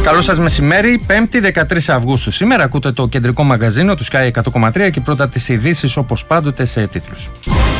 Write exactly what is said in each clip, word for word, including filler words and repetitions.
Καλό σας μεσημέρι, Πέμπτη δεκατρείς Αυγούστου. Σήμερα ακούτε το κεντρικό μαγαζίνο του Sky εκατό κόμμα τρία και πρώτα τις ειδήσεις όπως πάντοτε σε τίτλους.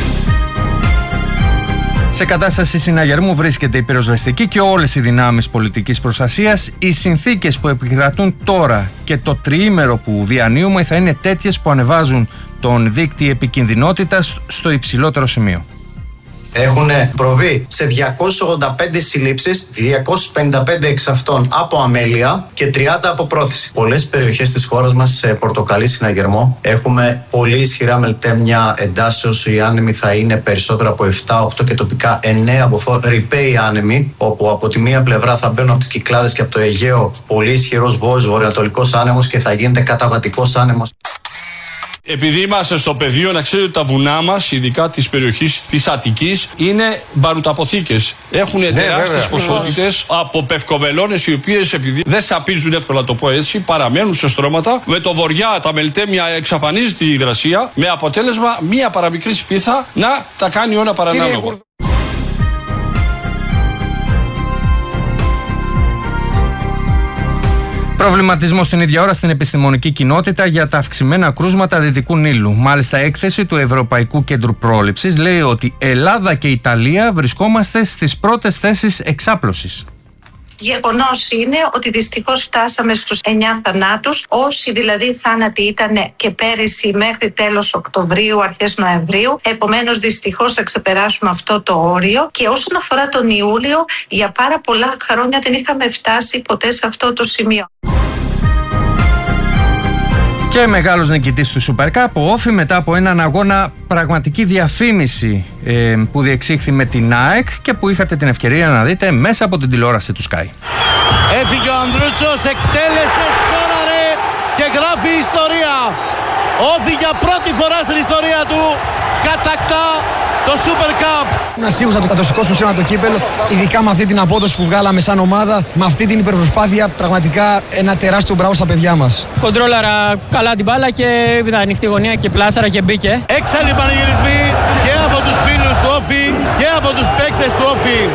Σε κατάσταση συναγερμού βρίσκεται η πυροσβεστική και όλες οι δυνάμεις πολιτικής προστασίας. Οι συνθήκες που επικρατούν τώρα και το τριήμερο που διανύουμε θα είναι τέτοιες που ανεβάζουν τον δείκτη επικινδυνότητας στο υψηλότερο σημείο. Έχουν προβεί σε διακόσιες ογδόντα πέντε συλλήψεις, διακόσιες πενήντα πέντε εξ αυτών από αμέλεια και τριάντα από πρόθεση. Πολλές περιοχές της χώρας μας σε πορτοκαλί συναγερμό. Έχουμε πολύ ισχυρά μελτέμια εντάσσεως. Οι άνεμοι θα είναι περισσότερο από επτά οκτώ και τοπικά εννέα από αυτό. Ρηπαίοι άνεμοι, όπου από τη μία πλευρά θα μπαίνουν από τις Κυκλάδες και από το Αιγαίο πολύ ισχυρός βόρειος βορειοανατολικός άνεμος και θα γίνεται καταβατικός άνεμος. Επειδή είμαστε στο πεδίο, να ξέρετε ότι τα βουνά μας, ειδικά της περιοχής της Αττικής, είναι μπαρουταποθήκες. Έχουν ναι, τεράστιες ποσότητες από πευκοβελώνες, οι οποίες επειδή δεν σαπίζουν εύκολα, το πω έτσι, παραμένουν σε στρώματα. Με το βοριά τα μελτέμια εξαφανίζεται η υγρασία, με αποτέλεσμα μία παραμικρή σπίθα να τα κάνει όλα παρανάλογα. Προβληματισμό στην ίδια ώρα στην επιστημονική κοινότητα για τα αυξημένα κρούσματα Δυτικού Νείλου. Μάλιστα, έκθεση του Ευρωπαϊκού Κέντρου Πρόληψης λέει ότι Ελλάδα και Ιταλία βρισκόμαστε στις πρώτες θέσεις εξάπλωσης. Γεγονός είναι ότι δυστυχώς φτάσαμε στους εννιά θανάτους. Όσοι δηλαδή θάνατοι ήταν και πέρυσι μέχρι τέλος Οκτωβρίου, αρχές Νοεμβρίου. Επομένως, δυστυχώς θα ξεπεράσουμε αυτό το όριο. Και όσον αφορά τον Ιούλιο, για πάρα πολλά χρόνια δεν είχαμε φτάσει ποτέ σε αυτό το σημείο. Και μεγάλος νικητής του Super Cup, ο Όφη, μετά από έναν αγώνα πραγματική διαφήμιση ε, που διεξήχθη με την ΑΕΚ και που είχατε την ευκαιρία να δείτε μέσα από την τηλεόραση του Sky. Έφυγε ο Ανδρούτσος, εκτέλεσε, σκόραρε και γράφει ιστορία. Όφη για πρώτη φορά στην ιστορία του κατακτά το Super Cup. Ήμουν σίγουρος ότι θα το σηκώσουν σήμερα το κύπελο, ειδικά με αυτή την απόδοση που βγάλαμε σαν ομάδα, με αυτή την υπερπροσπάθεια, πραγματικά ένα τεράστιο μπράβο στα παιδιά μας. Κοντρόλαρα καλά την μπάλα και είδα ανοιχτή γωνία και πλάσαρα και μπήκε. Έξαλλοι πανηγυρισμοί και από τους φίλους του Όφη και από τους παίκτες του Όφη.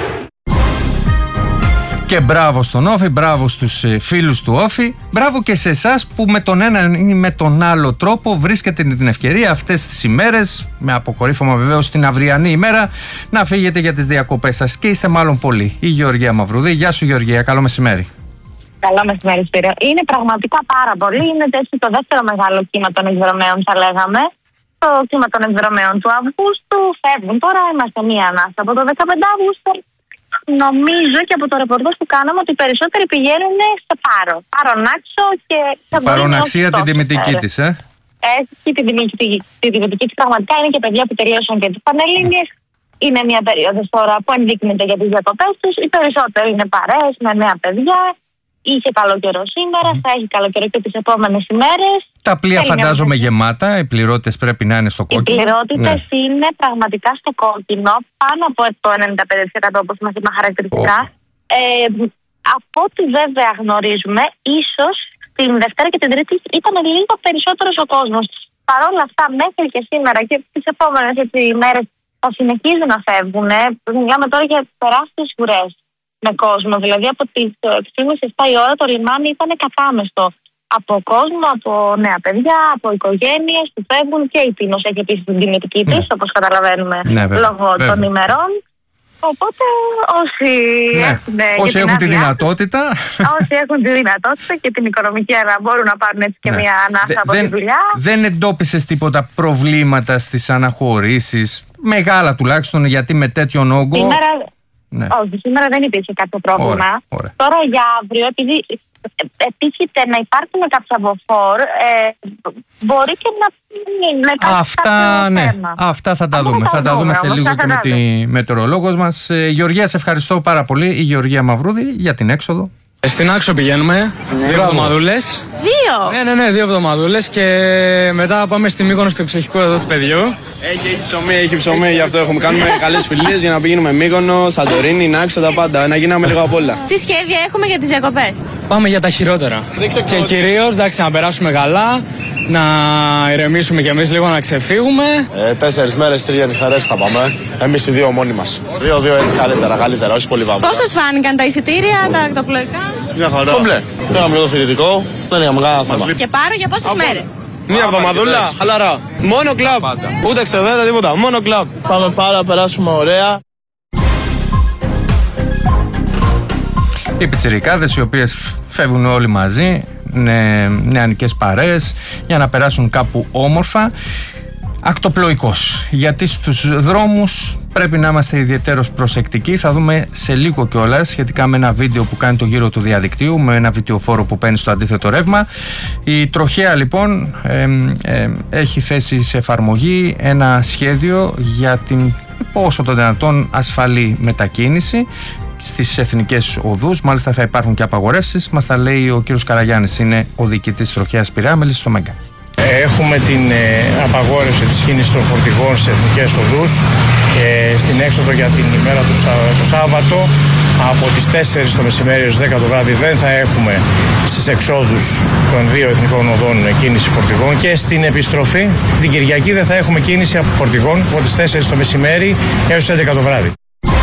Και μπράβο στον Όφη, μπράβο στους φίλους του Όφη, μπράβο και σε εσάς που με τον ένα ή με τον άλλο τρόπο βρίσκετε την ευκαιρία αυτές τις ημέρες, με αποκορύφωμα βεβαίως την αυριανή ημέρα, να φύγετε για τις διακοπές σας και είστε μάλλον πολλοί. Η Γεωργία Μαυρουδή. Γεια σου Γεωργία, καλό μεσημέρι. Καλό μεσημέρι Σπύρο. Είναι πραγματικά πάρα πολύ, είναι έτσι το δεύτερο μεγάλο κύμα των εκδρομέων θα λέγαμε. Το κύμα των εκδρομέων του Αυγούστου φεύγουν τώρα, είμαστε μία ανάσα από το δεκαπέντε Αυγούστου. Νομίζω και από το ρεπορτάζ που κάναμε ότι οι περισσότεροι πηγαίνουν σε Πάρο. Παρονάξο και θα μπορεί Παροναξία την τιμητική της, ε. Έχει την τιμητική της. Πραγματικά είναι και παιδιά που τελείωσαν και τις Πανελλήνιες. Είναι μια περίοδος τώρα που ενδείκνυται για τις διακοπές τους. Οι περισσότεροι είναι παρέες με νέα παιδιά. Είχε καλό καιρό σήμερα, θα έχει καλό καιρό και τις επόμενες ημέρες. Τα πλοία φαντάζομαι μια... γεμάτα, οι πληρότητες πρέπει να είναι στο κόκκινο. Οι πληρότητες ναι. είναι πραγματικά στο κόκκινο, πάνω από το ενενήντα πέντε τοις εκατό όπως μας είπαν χαρακτηριστικά. Oh. Ε, από ό,τι βέβαια γνωρίζουμε, ίσως την Δευτέρα και την Τρίτη ήταν λίγο περισσότερος ο κόσμος. Παρ' όλα αυτά, μέχρι και σήμερα και τις επόμενες ημέρες θα συνεχίζουν να φεύγουν. Μιλάμε τώρα για τεράστιες ουρές με κόσμο. Δηλαδή από τις έξι και μισή η ώρα το λιμάνι ήταν κατάμεστο από κόσμο, από νέα παιδιά, από οικογένειες που φεύγουν και η Πίνος έχει επίσης την τιμητική της, ναι. όπως καταλαβαίνουμε, ναι, βέβαια, λόγω βέβαια. των ημερών. Οπότε όσοι ναι. έχουν, όσοι έχουν τη δυνατότητα όσοι έχουν τη δυνατότητα και την οικονομική αλλά μπορούν να πάρουν έτσι και ναι. μια ανάσα από δεν, τη δουλειά. Δεν εντόπισες τίποτα προβλήματα στις αναχωρήσεις, μεγάλα τουλάχιστον, γιατί με τέτοιον όγκο... Σήμερα... Ναι. Όχι, σήμερα δεν υπήρχε κάποιο πρόβλημα. Ωραία, ωραία. Τώρα για αύριο, επειδή επίκειται να υπάρχουν κάποια μποφόρ, ε, μπορεί και να μην είναι Αυτά, ναι, θέμα. Αυτά θα τα Αυτά δούμε. Θα, θα τα δούμε σε λίγο και με τη μετεωρολόγος μας. Ε, Γεωργία, σε ευχαριστώ πάρα πολύ. Η Γεωργία Μαυρούδη για την έξοδο. Στην Άξο πηγαίνουμε, ναι, δύο εβδομαδούλες. Δύο! Ναι, ναι, ναι, δύο εβδομαδούλες και μετά πάμε στη Μύκονο στο ψυχικό εδώ του παιδιού. Έχει, έχει ψωμί, έχει ψωμί, γι' αυτό έχουμε κάνουμε καλές φιλίες για να πηγαίνουμε Μύκονο, Σαντορίνη, Νάξο, τα πάντα, να γίναμε λίγο απ' όλα. Τι σχέδια έχουμε για τις διακοπές? Πάμε για τα χειρότερα. Και κυρίως, εντάξει, να περάσουμε καλά, να ηρεμήσουμε κι εμείς λίγο, να ξεφύγουμε. Ε, τέσσερις μέρες, τρεις γενιχαρές θα πάμε. Εμείς οι δύο μόνοι μας. Δύο-δύο έτσι καλύτερα, καλύτερα, όχι πολύ βάμματα. Πώς σας φάνηκαν τα εισιτήρια, τα ακτοπλοϊκά? Μια χαρά. Κομπλέ. Πήγαμε το φοιτητικό, δεν είχαμε κανένα θέμα. Και Πάρο για πόσες μέρες? Μια εβδομαδούλα, χαλαρά. Μόνο κλαμπ. Ούτε ξεβέτα, τίποτα. Μόνο κλαμπ. Πάμε πάρα να περάσουμε ωραία. Οι πιτσιρικάδες οι οποίες φεύγουν όλοι μαζί, ναι, νεανικές παρέες, για να περάσουν κάπου όμορφα. Ακτοπλοϊκός, γιατί στους δρόμους πρέπει να είμαστε ιδιαίτερως προσεκτικοί. Θα δούμε σε λίγο κιόλας σχετικά με ένα βίντεο που κάνει το γύρο του διαδικτύου, με ένα βιτιοφόρο που παίρνει στο αντίθετο ρεύμα. Η τροχέα λοιπόν ε, ε, έχει θέσει σε εφαρμογή ένα σχέδιο για την όσο το δυνατόν ασφαλή μετακίνηση στις εθνικές οδούς. Μάλιστα θα υπάρχουν και απαγορεύσεις. Μας τα λέει ο κύριος Καραγιάννης, είναι ο διοικητής τροχέας Πειραιά στο Μέγκα. Έχουμε την ε, απαγόρευση της κίνησης των φορτηγών στις εθνικές οδούς ε, στην έξοδο για την ημέρα του το Σάββατο από τις τέσσερις το μεσημέρι έως δέκα το βράδυ δεν θα έχουμε στις εξόδους των δύο εθνικών οδών κίνηση φορτηγών και στην επιστροφή την Κυριακή δεν θα έχουμε κίνηση από φορτηγών από τις τέσσερις το μεσημέρι έως τις έντεκα το βράδυ.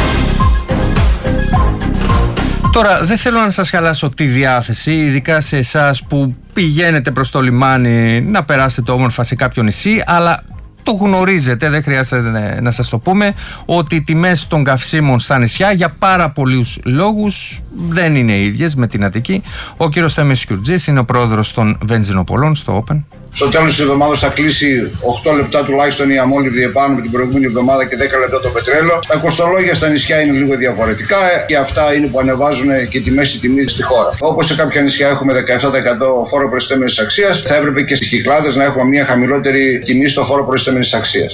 Τώρα δεν θέλω να σας χαλάσω τη διάθεση, ειδικά σε εσάς που πηγαίνετε προς το λιμάνι να περάσετε όμορφα σε κάποιο νησί, αλλά το γνωρίζετε, δεν χρειάζεται να σας το πούμε, ότι οι τιμές των καυσίμων στα νησιά για πάρα πολλούς λόγους δεν είναι ίδιες με την Αττική. Ο κύριος Θέμης Κιουρτζής είναι ο πρόεδρος των βενζινοπολών στο Open. Στο τέλος της εβδομάδας θα κλείσει οκτώ λεπτά τουλάχιστον η αμόλυβδη επάνω με την προηγούμενη εβδομάδα και δέκα λεπτά το πετρέλαιο. Τα κοστολόγια στα νησιά είναι λίγο διαφορετικά και αυτά είναι που ανεβάζουν και τη μέση τιμή στη χώρα. Όπως σε κάποια νησιά έχουμε δεκαεπτά τοις εκατό φόρο προϊσταμένης αξίας, θα έπρεπε και στις Κυκλάδες να έχουμε μια χαμηλότερη τιμή στο φόρο προϊσταμένης αξίας.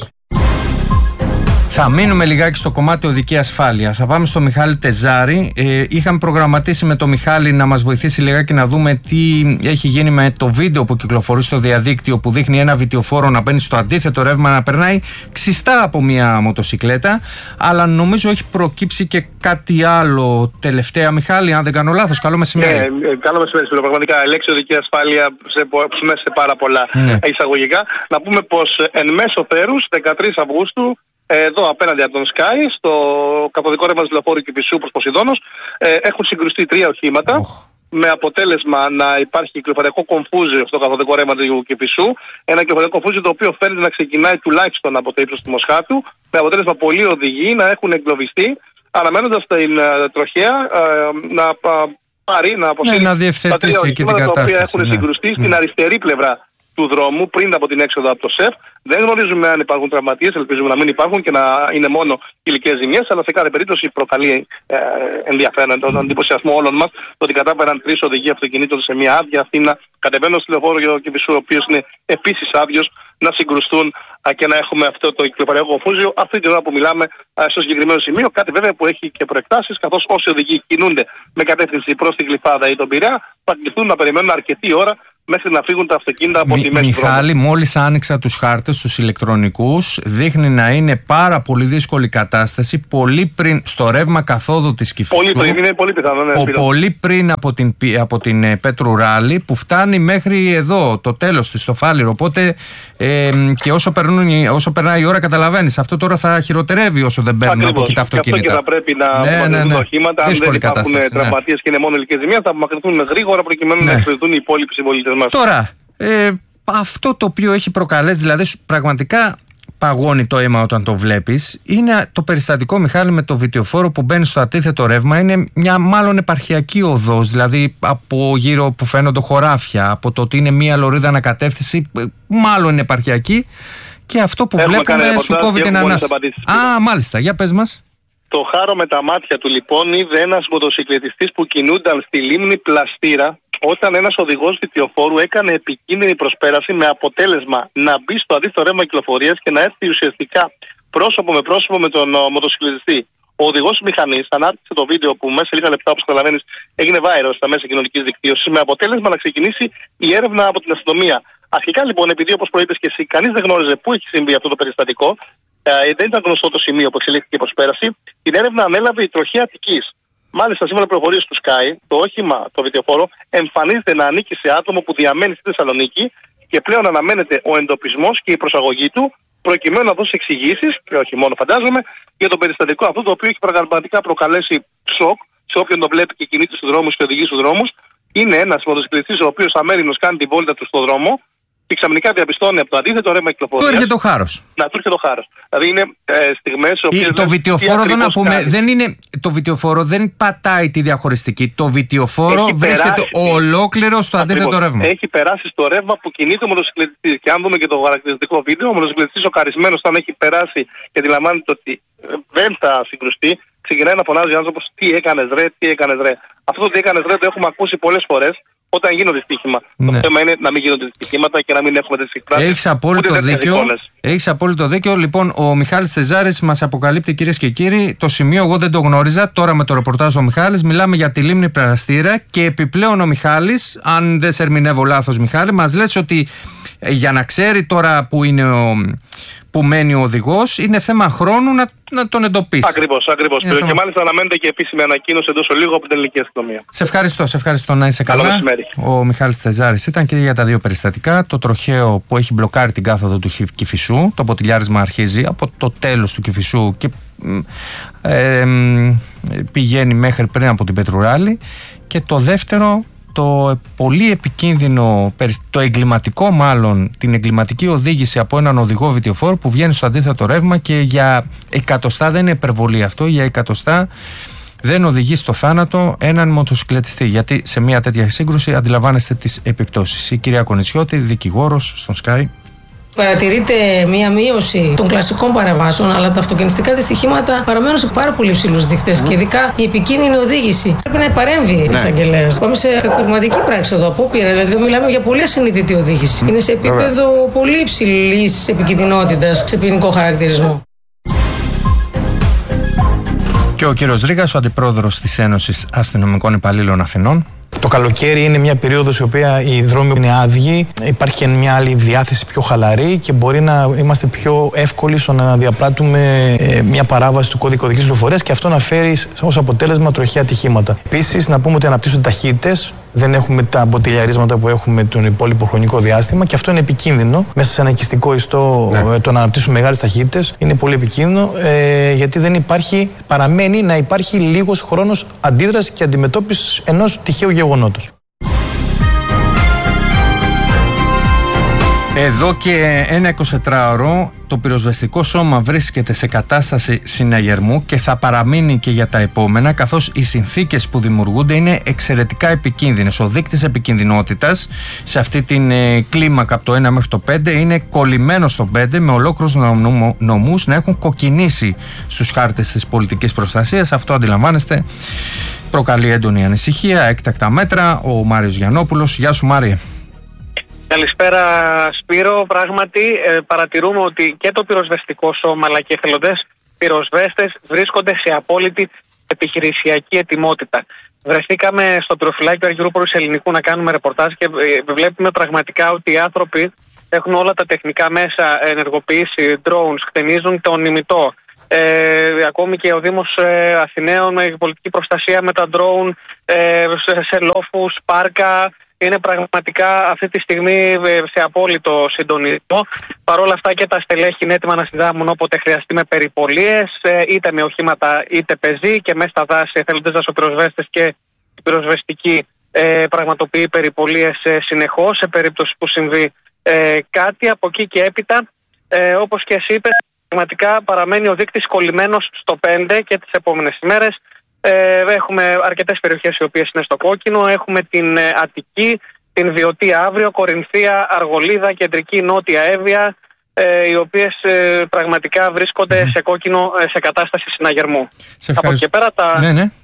Θα μείνουμε λιγάκι στο κομμάτι οδική ασφάλεια. Θα πάμε στο Μιχάλη Τεζάρη. Ε, είχαμε προγραμματίσει με το Μιχάλη να μας βοηθήσει λιγάκι να δούμε τι έχει γίνει με το βίντεο που κυκλοφορεί στο διαδίκτυο, που δείχνει ένα βιτιοφόρο να μπαίνει στο αντίθετο ρεύμα, να περνάει ξιστά από μια μοτοσικλέτα. Αλλά νομίζω έχει προκύψει και κάτι άλλο τελευταία. Μιχάλη, αν δεν κάνω λάθος, καλό μεσημέρι. Ναι, καλό μεσημέρι. Πραγματικά, η λέξη οδική ασφάλεια σε, μέσα σε πάρα πολλά ναι. εισαγωγικά. Να πούμε πως εν μέσω θέρους, δεκατρείς Αυγούστου, εδώ απέναντι από τον Sky, στο καθοδικό ρεύμα της λεωφόρου Κηφισού προς Ποσειδώνος, ε, έχουν συγκρουστεί τρία οχήματα, oh. με αποτέλεσμα να υπάρχει κυκλοφοριακό κομφούζιο στο καθοδικό ρεύμα του Κηφισού. Ένα κυκλοφοριακό κομφούζιο το οποίο φαίνεται να ξεκινάει τουλάχιστον από το ύψος του Μοσχάτου, με αποτέλεσμα πολλοί οδηγοί να έχουν εγκλωβιστεί, αναμένοντας την uh, τροχέα uh, να uh, πάρει, να αποσύρει ναι, να τα τρία οχήματα τα οποία έχουν ναι. συγκρουστεί ναι. στην αριστερή πλευρά του δρόμου πριν από την έξοδο από το ΣΕΦ. Δεν γνωρίζουμε αν υπάρχουν τραυματίες, ελπίζουμε να μην υπάρχουν και να είναι μόνο υλικές ζημιές, αλλά σε κάθε περίπτωση προκαλεί ε, ενδιαφέρον τον εντυπωσιασμό όλων μας το ότι κατάφεραν τρεις οδηγοί αυτοκινήτων σε μια άδεια Αθήνα, κατεβαίνουν στο λεωφόρο Κηφισού, ο οποίος είναι επίσης άδειος, να συγκρουστούν α, και να έχουμε αυτό το κυκλοφοριακό κομφούζιο αυτή την ώρα που μιλάμε α, στο συγκεκριμένο σημείο. Κάτι βέβαια που έχει και προεκτάσεις, καθώς όσοι οδηγοί κινούνται με κατεύθυνση προς την Γλυφάδα ή τον Πειραιά, θα κληθούν να περιμένουν αρκετή ώρα μέχρι να φύγουν τα αυτοκίνητα από Μι, τη μέση. Μιχάλη, μόλις άνοιξα τους χάρτες, τους ηλεκτρονικούς, δείχνει να είναι πάρα πολύ δύσκολη κατάσταση πολύ πριν στο ρεύμα καθόδου της Κηφισού. Πολύ πριν, είναι πολύ πιθανό. Ναι, ο, πολύ πριν από την, από την ε, Πέτρου Ράλη, που φτάνει μέχρι εδώ, το τέλος της, στο Φάληρο. Οπότε ε, και όσο, περνούν, όσο περνάει η ώρα, καταλαβαίνεις, αυτό τώρα θα χειροτερεύει όσο δεν παίρνουν από εκεί τα αυτοκίνητα. Και αυτό και θα πρέπει να ναι, ναι, ναι. τα οχήματα. Αν δεν υπάρχουν τραυματίες ναι. και είναι μόνο υλικές ζημιές, θα απομακρυνθούν γρήγορα προκειμένου ναι. να εξυπηρετούν οι υπόλοιποι συμπολίτες μας. Τώρα, ε, αυτό το οποίο έχει προκαλέσει, δηλαδή πραγματικά παγώνει το αίμα όταν το βλέπεις, είναι το περιστατικό, Μιχάλη, με το βιτιοφόρο που μπαίνει στο αντίθετο ρεύμα. Είναι μια μάλλον επαρχιακή οδός, δηλαδή από γύρω που φαίνονται χωράφια, από το ότι είναι μια λωρίδα ανακατεύθυνση, μάλλον είναι επαρχιακή, και αυτό που Έχουμε βλέπουμε σου κόβει την ανάσα. Α, μάλιστα, για πες μας. Το χάρο με τα μάτια του λοιπόν είδε ένας μοτοσυκλετιστής που κινούνταν στη λίμνη Πλαστήρα, όταν ένας οδηγός βιτιοφόρου έκανε επικίνδυνη προσπέραση, με αποτέλεσμα να μπει στο αντίθετο ρεύμα κυκλοφορίας και να έρθει ουσιαστικά πρόσωπο με πρόσωπο με τον μοτοσυκλετιστή. Ο οδηγός μηχανής ανάρτησε το βίντεο που μέσα σε λίγα λεπτά, όπως καταλαβαίνεις, έγινε viral στα μέσα κοινωνικής δικτύωσης, με αποτέλεσμα να ξεκινήσει η έρευνα από την αστυνομία. Αρχικά λοιπόν, επειδή όπως προείπες και εσύ, κανείς δεν γνώριζε πού έχει συμβεί αυτό το περιστατικό, ε, δεν ήταν γνωστό το σημείο που εξελίχθηκε η προσπέραση, την έρευνα ανέλαβε η τροχέα Αττικής. Μάλιστα, σύμφωνα με πληροφορίες του Sky, το όχημα, το βιτιοφόρο, εμφανίζεται να ανήκει σε άτομο που διαμένει στη Θεσσαλονίκη και πλέον αναμένεται ο εντοπισμός και η προσαγωγή του, προκειμένου να δώσει εξηγήσεις, και όχι μόνο φαντάζομαι, για το περιστατικό αυτό, το οποίο έχει πραγματικά προκαλέσει σοκ σε όποιον τον βλέπει και κινείται στους δρόμους και οδηγεί στους δρόμους, είναι ένας μοτοσυκλετιστής ο οποίος αμέριμνος κάνει την βόλτα του στον δρόμο και ξαφνικά διαπιστώνει από το αντίθετο ρεύμα κυκλοφορίας. Του έρχεται το χάρος. Να του έρχεται το χάρος. Δηλαδή είναι ε, στιγμές οποίες. Το βιτιοφόρο, δεν να πούμε, δεν είναι, το βιτιοφόρο δεν πατάει τη διαχωριστική. Το βιτιοφόρο έχει βρίσκεται περάσει, ολόκληρο στο αντίθετο ρεύμα. Έχει περάσει στο ρεύμα που κινείται ο μοτοσυκλετιστής. Και αν δούμε και το χαρακτηριστικό βίντεο, ο μοτοσυκλετιστής ο καρισμένος, όταν έχει περάσει και αντιλαμβάνεται ότι δεν θα συγκρουστεί, ξεκινάει να φωνάζει ο άνθρωπος τι έκανες ρε, τι έκανες ρε. Αυτό το τι έκανες ρε το έχουμε ακούσει πολλές φορές. Όταν γίνονται στοίχημα. Ναι. Το θέμα είναι να μην γίνονται στοιχήματα και να μην έχουμε τέτοιες εκφράσεις. Έχεις απόλυτο δίκιο. Έχεις απόλυτο δίκιο. Λοιπόν, ο Μιχάλης Θεζάρης μας αποκαλύπτει, κυρίες και κύριοι, το σημείο εγώ δεν το γνώριζα. Τώρα με το ρεπορτάζ ο Μιχάλης μιλάμε για τη λίμνη Πραστήρα και επιπλέον ο Μιχάλης, αν δεν σε ερμηνεύω λάθος, Μιχάλη, μας λες ότι για να ξέρει τώρα που είναι ο. που μένει ο οδηγός, είναι θέμα χρόνου να, να τον εντοπίσει. Ακριβώς, ακριβώς. Και θέμα... μάλιστα αναμένεται και επίσημη ανακοίνωση εντός λίγο από την ελληνική αστυνομία. Σε ευχαριστώ, σε ευχαριστώ να είσαι καλά. Καλό μεσημέρι. Ο Μιχάλης Θεζάρης ήταν και για τα δύο περιστατικά. Το τροχαίο που έχει μπλοκάρει την κάθοδο του Κηφισού, το ποτηλιάρισμα αρχίζει από το τέλος του Κηφισού και ε, ε, πηγαίνει μέχρι πριν από την Πετρουράλη. Και το δεύτερο, το πολύ επικίνδυνο, το εγκληματικό μάλλον, την εγκληματική οδήγηση από έναν οδηγό βιτιοφόρου που βγαίνει στο αντίθετο ρεύμα και για εκατοστά, δεν είναι υπερβολή αυτό, για εκατοστά δεν οδηγεί στο θάνατο έναν μοτοσυκλετιστή. Γιατί σε μια τέτοια σύγκρουση αντιλαμβάνεστε τις επιπτώσεις. Η κυρία Κονισιώτη, δικηγόρος στον Sky. Παρατηρείται μία μείωση των κλασικών παρεμβάσεων, αλλά τα αυτοκινηστικά δυστυχήματα παραμένουν σε πάρα πολύ υψηλούς δείκτες και ειδικά η επικίνδυνη οδήγηση. Πρέπει να παρέμβει ο εισαγγελέας. Πάμε σε κακουργηματική πράξη εδώ, απόπειρα. Δηλαδή, μιλάμε για πολύ ασυνείδητη οδήγηση. Είναι σε επίπεδο πολύ υψηλής επικινδυνότητας σε ποινικό χαρακτηρισμό. Και ο κύριος Ρήγας, ο αντιπρόεδρος της Ένωσης Αστυνομικών Υπαλλήλων Αθηνών. Το καλοκαίρι είναι μια περίοδος η οποία οι δρόμοι είναι άδειοι, υπάρχει και μια άλλη διάθεση πιο χαλαρή και μπορεί να είμαστε πιο εύκολοι στο να διαπράττουμε μια παράβαση του κώδικα οδικής κυκλοφορίας και αυτό να φέρει ως αποτέλεσμα τροχαία ατυχήματα. Επίσης, να πούμε ότι αναπτύσσονται ταχύτητες, δεν έχουμε τα μποτιλιαρίσματα που έχουμε τον υπόλοιπο χρονικό διάστημα και αυτό είναι επικίνδυνο. Μέσα σε ένα οικιστικό ιστό, ναι. το να αναπτύσσουμε μεγάλες ταχύτητες είναι πολύ επικίνδυνο ε, γιατί δεν υπάρχει, παραμένει να υπάρχει λίγος χρόνος αντίδρασης και αντιμετώπισης ενός τυχαίου γεγονότος. Εδώ και ένα εικοσιτετράωρο το πυροσβεστικό σώμα βρίσκεται σε κατάσταση συναγερμού και θα παραμείνει και για τα επόμενα, καθώς οι συνθήκες που δημιουργούνται είναι εξαιρετικά επικίνδυνες. Ο δείκτης επικινδυνότητας σε αυτή την ε, κλίμακα από το ένα μέχρι το πέντε είναι κολλημένο στο πέντε, με ολόκληρους νομούς να έχουν κοκκινήσει στους χάρτες της πολιτικής προστασίας. Αυτό αντιλαμβάνεστε προκαλεί έντονη ανησυχία, έκτακτα μέτρα. Ο Μάριος Γιαννόπουλος. Γεια σου Μάριε. Καλησπέρα Σπύρο. Πράγματι ε, παρατηρούμε ότι και το πυροσβεστικό σώμα αλλά και οι εθελοντές πυροσβέστες βρίσκονται σε απόλυτη επιχειρησιακή ετοιμότητα. Βρεθήκαμε στο πυροφυλάκιο Αργυρούπολης Ελληνικού να κάνουμε ρεπορτάζ και ε, βλέπουμε πραγματικά ότι οι άνθρωποι έχουν όλα τα τεχνικά μέσα ενεργοποιήσει, drones, χτενίζουν τον ημιτό. Ε, ακόμη και ο Δήμος ε, Αθηναίων με πολιτική προστασία με τα drone ε, σε, σε λόφους, πάρκα. Είναι πραγματικά αυτή τη στιγμή σε απόλυτο συντονισμό. Παρ' όλα αυτά και τα στελέχη είναι έτοιμα να συνδράμουν όποτε χρειαστεί με περιπολίες, είτε με οχήματα είτε πεζοί και μέσα στα δάση εθελοντές δασοπυροσβέστες και η πυροσβεστική ε, πραγματοποιεί περιπολίες ε, συνεχώς σε περίπτωση που συμβεί ε, κάτι. Από εκεί και έπειτα, ε, όπως και εσύ είπες, πραγματικά παραμένει ο δείκτης κολλημένος στο πέντε και τις επόμενες ημέρες. Ε, έχουμε αρκετές περιοχές οι οποίες είναι στο κόκκινο. Έχουμε την ε, Αττική, την Βιωτή Αύριο, Κορινθία, Αργολίδα, Κεντρική Νότια Εύβοια, ε, οι οποίες ε, πραγματικά βρίσκονται mm. σε κόκκινο, ε, σε κατάσταση συναγερμού. Από εκεί πέρα τα, ναι, ναι.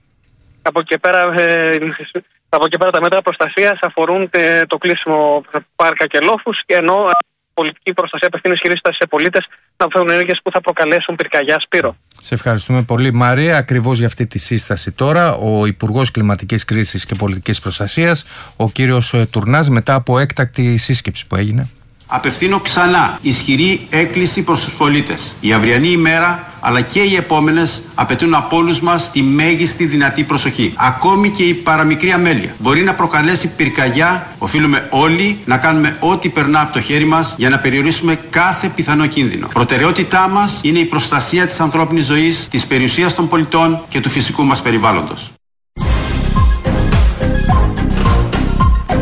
Από εκεί πέρα, ε, από εκεί πέρα τα μέτρα προστασίας αφορούν ε, το κλείσιμο πάρκα και λόφους, και ενώ πολιτική προστασία απευθύνει ισχυρίζεται σε πολίτες να αποφεύγουν ενέργειες που θα προκαλέσουν πυρκαγιά. Σπύρο. Σε ευχαριστούμε πολύ Μαρία. Ακριβώς για αυτή τη σύσταση τώρα ο Υπουργός Κλιματικής Κρίσης και Πολιτικής Προστασίας, ο κύριος Τουρνάς, μετά από έκτακτη σύσκεψη που έγινε. Απευθύνω ξανά ισχυρή έκκληση προς τους πολίτες. Η αυριανή ημέρα αλλά και οι επόμενες απαιτούν από όλους μας τη μέγιστη δυνατή προσοχή. Ακόμη και η παραμικρή αμέλεια μπορεί να προκαλέσει πυρκαγιά. Οφείλουμε όλοι να κάνουμε ό,τι περνά από το χέρι μας για να περιορίσουμε κάθε πιθανό κίνδυνο. Προτεραιότητά μας είναι η προστασία της ανθρώπινης ζωής, της περιουσίας των πολιτών και του φυσικού μας περιβάλλοντος.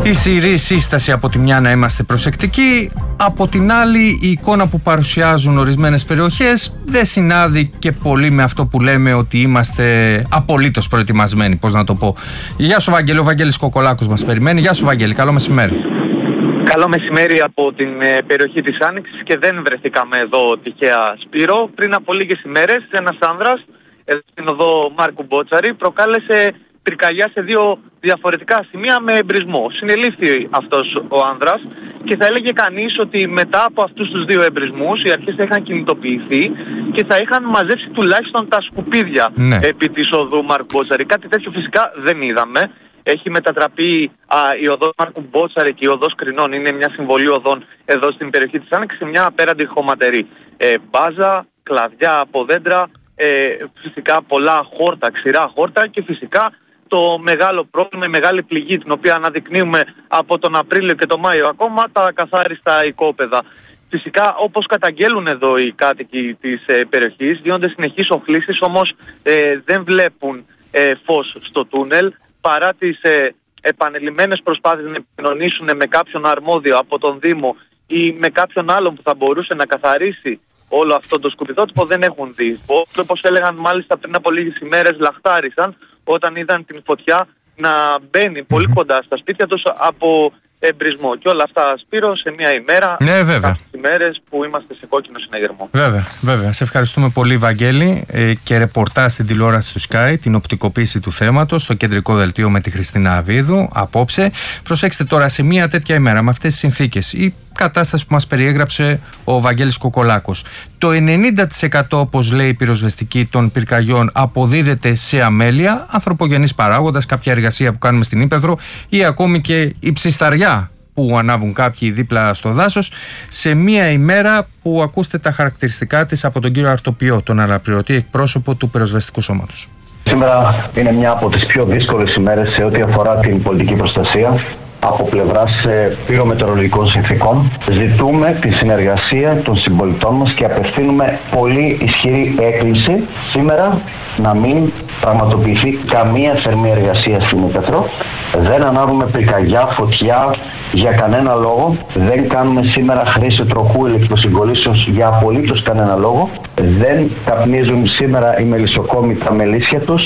Ισχυρή σύσταση από τη μια να είμαστε προσεκτικοί, από την άλλη η εικόνα που παρουσιάζουν ορισμένες περιοχές δεν συνάδει και πολύ με αυτό που λέμε ότι είμαστε απολύτως προετοιμασμένοι, πώς να το πω. Γεια σου Βαγγέλη, ο Βαγγέλης Κοκολάκος μας περιμένει. Γεια σου Βαγγέλη, καλό μεσημέρι. Καλό μεσημέρι από την ε, περιοχή της Άνοιξης και δεν βρεθήκαμε εδώ τυχαία, Σπύρο. Πριν από λίγες ημέρες ένας άνδρας εδώ στην οδό Μάρκου Μπότσαρη προκάλεσε πυρκαγιά σε δύο διαφορετικά σημεία με εμπρισμό. Συνελήφθη αυτός ο άνδρας και θα έλεγε κανείς ότι μετά από αυτούς τους δύο εμπρισμούς οι αρχές θα είχαν κινητοποιηθεί και θα είχαν μαζέψει τουλάχιστον τα σκουπίδια ναι. επί της οδού Μάρκου Μπότσαρη. Κάτι τέτοιο φυσικά δεν είδαμε. Έχει μετατραπεί α, η οδός Μάρκου Μπότσαρη και η οδός Κρινών, είναι μια συμβολή οδών εδώ στην περιοχή της Άνοιξης, σε μια απέραντη χωματερή. Ε, μπάζα, κλαδιά από δέντρα, ε, φυσικά πολλά χόρτα, ξηρά χόρτα και φυσικά το μεγάλο πρόβλημα, η μεγάλη πληγή την οποία αναδεικνύουμε από τον Απρίλιο και τον Μάιο ακόμα, τα καθάριστα οικόπεδα. Φυσικά, όπως καταγγέλουν εδώ οι κάτοικοι της ε, περιοχής, γίνονται συνεχείς οχλήσεις, όμως ε, δεν βλέπουν ε, φως στο τούνελ, παρά τις ε, επανειλημμένες προσπάθειες να επικοινωνήσουν με κάποιον αρμόδιο από τον Δήμο ή με κάποιον άλλον που θα μπορούσε να καθαρίσει όλο αυτό το σκουπιδότυπο, δεν έχουν δει. Όπως έλεγαν μάλιστα πριν από λίγες ημέρες, λαχτάρισαν όταν είδαν την φωτιά να μπαίνει πολύ κοντά στα σπίτια τους από εμπρισμό. Και όλα αυτά, Σπύρο, σε μία ημέρα, ναι, βέβαια. ημέρες που είμαστε σε κόκκινο συναγερμό. Βέβαια, βέβαια. Σε ευχαριστούμε πολύ, Βαγγέλη, ε, και ρεπορτάζ στην τηλεόραση του Sky, την οπτικοποίηση του θέματος στο κεντρικό δελτίο με τη Χριστίνα Αβίδου απόψε. Προσέξτε τώρα, σε μία τέτοια ημέρα, με αυτές τις συνθήκες, η κατάσταση που μας περιέγραψε ο Βαγγέλης Κοκολάκος, το ενενήντα τοις εκατό, όπως λέει η πυροσβεστική, των πυρκαγιών αποδίδεται σε αμέλεια, ανθρωπογενής παράγοντας, κάποια εργασία που κάνουμε στην Ύπαιθρο ή ακόμη και η ψισταριά που ανάβουν κάποιοι δίπλα στο δάσος, σε μία ημέρα που ακούστε τα χαρακτηριστικά της από τον κύριο Αρτοπιό, τον αναπληρωτή εκπρόσωπο του πυροσβεστικού σώματος. Σήμερα είναι μια από τις πιο δύσκολες ημέρες σε ό,τι αφορά την πολιτική προστασία. Από πλευράς πυρομετεωρολογικών συνθήκων ζητούμε τη συνεργασία των συμπολιτών μας και απευθύνουμε πολύ ισχυρή έκκληση σήμερα να μην πραγματοποιηθεί καμία θερμή εργασία στην Ύπαιθρο. Δεν ανάβουμε πυρκαγιά, φωτιά για κανένα λόγο. Δεν κάνουμε σήμερα χρήση τροχού ηλεκτροσυγκολήσεως για απολύτως κανένα λόγο. Δεν καπνίζουν σήμερα οι μελισσοκόμοι τα μελίσια τους.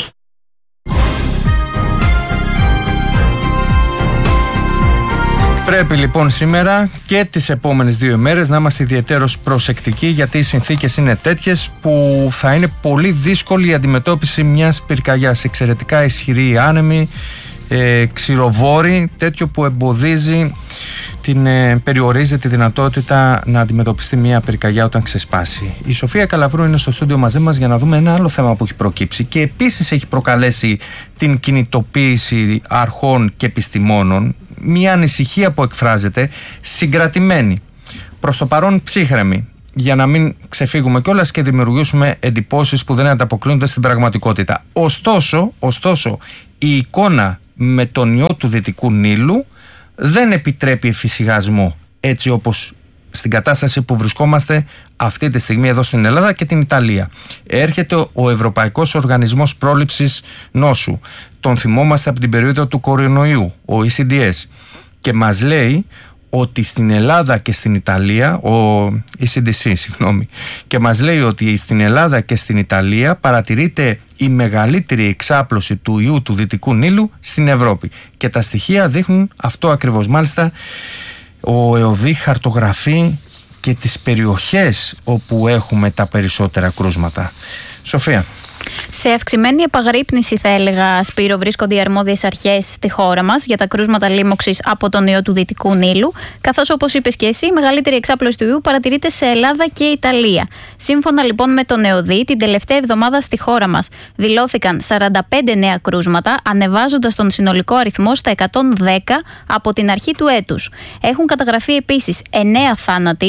Πρέπει λοιπόν σήμερα και τις επόμενες δύο ημέρες να είμαστε ιδιαιτέρως προσεκτικοί, γιατί οι συνθήκες είναι τέτοιες που θα είναι πολύ δύσκολη η αντιμετώπιση μιας πυρκαγιάς. Εξαιρετικά ισχυρή, άνεμη, ε, ξηροβόρη, τέτοιο που εμποδίζει, την, ε, περιορίζει τη δυνατότητα να αντιμετωπιστεί μια πυρκαγιά όταν ξεσπάσει. Η Σοφία Καλαβρού είναι στο στούντιο μαζί μας για να δούμε ένα άλλο θέμα που έχει προκύψει και επίσης έχει προκαλέσει την κινητοποίηση αρχών και επιστημόνων. Μια ανησυχία που εκφράζεται συγκρατημένη, προς το παρόν ψύχρεμη, για να μην ξεφύγουμε κιόλας και δημιουργήσουμε εντυπώσεις που δεν ανταποκρίνονται στην πραγματικότητα. Ωστόσο, ωστόσο η εικόνα με τον ιό του Δυτικού Νείλου δεν επιτρέπει εφησυχασμό, έτσι όπως στην κατάσταση που βρισκόμαστε αυτή τη στιγμή εδώ στην Ελλάδα και την Ιταλία. Έρχεται ο Ευρωπαϊκός Οργανισμός Πρόληψης Νόσου. Τον θυμόμαστε από την περίοδο του κορονοϊού, ο ι σι ντι ες, και μας λέει ότι στην Ελλάδα και στην Ιταλία, ο ι σι ντι σι, συγγνώμη, και μας λέει ότι στην Ελλάδα και στην Ιταλία παρατηρείται η μεγαλύτερη εξάπλωση του ιού του Δυτικού Νείλου στην Ευρώπη. Και τα στοιχεία δείχνουν αυτό ακριβώς. Μάλιστα, ο ΕΟΔΗ χαρτογραφεί και τις περιοχές όπου έχουμε τα περισσότερα κρούσματα. Σοφία. Σε αυξημένη επαγρύπνηση, θα έλεγα, Σπύρο, βρίσκονται οι αρμόδιες αρχές στη χώρα μας για τα κρούσματα λίμωξης από τον ιό του Δυτικού Νείλου, καθώς, όπως είπες και εσύ, η μεγαλύτερη εξάπλωση του ιού παρατηρείται σε Ελλάδα και Ιταλία. Σύμφωνα λοιπόν με τον ΕΟΔΗ, την τελευταία εβδομάδα στη χώρα μας δηλώθηκαν σαράντα πέντε νέα κρούσματα, ανεβάζοντας τον συνολικό αριθμό στα εκατόν δέκα από την αρχή του έτους. Έχουν καταγραφεί επίσης εννέα θάνατοι,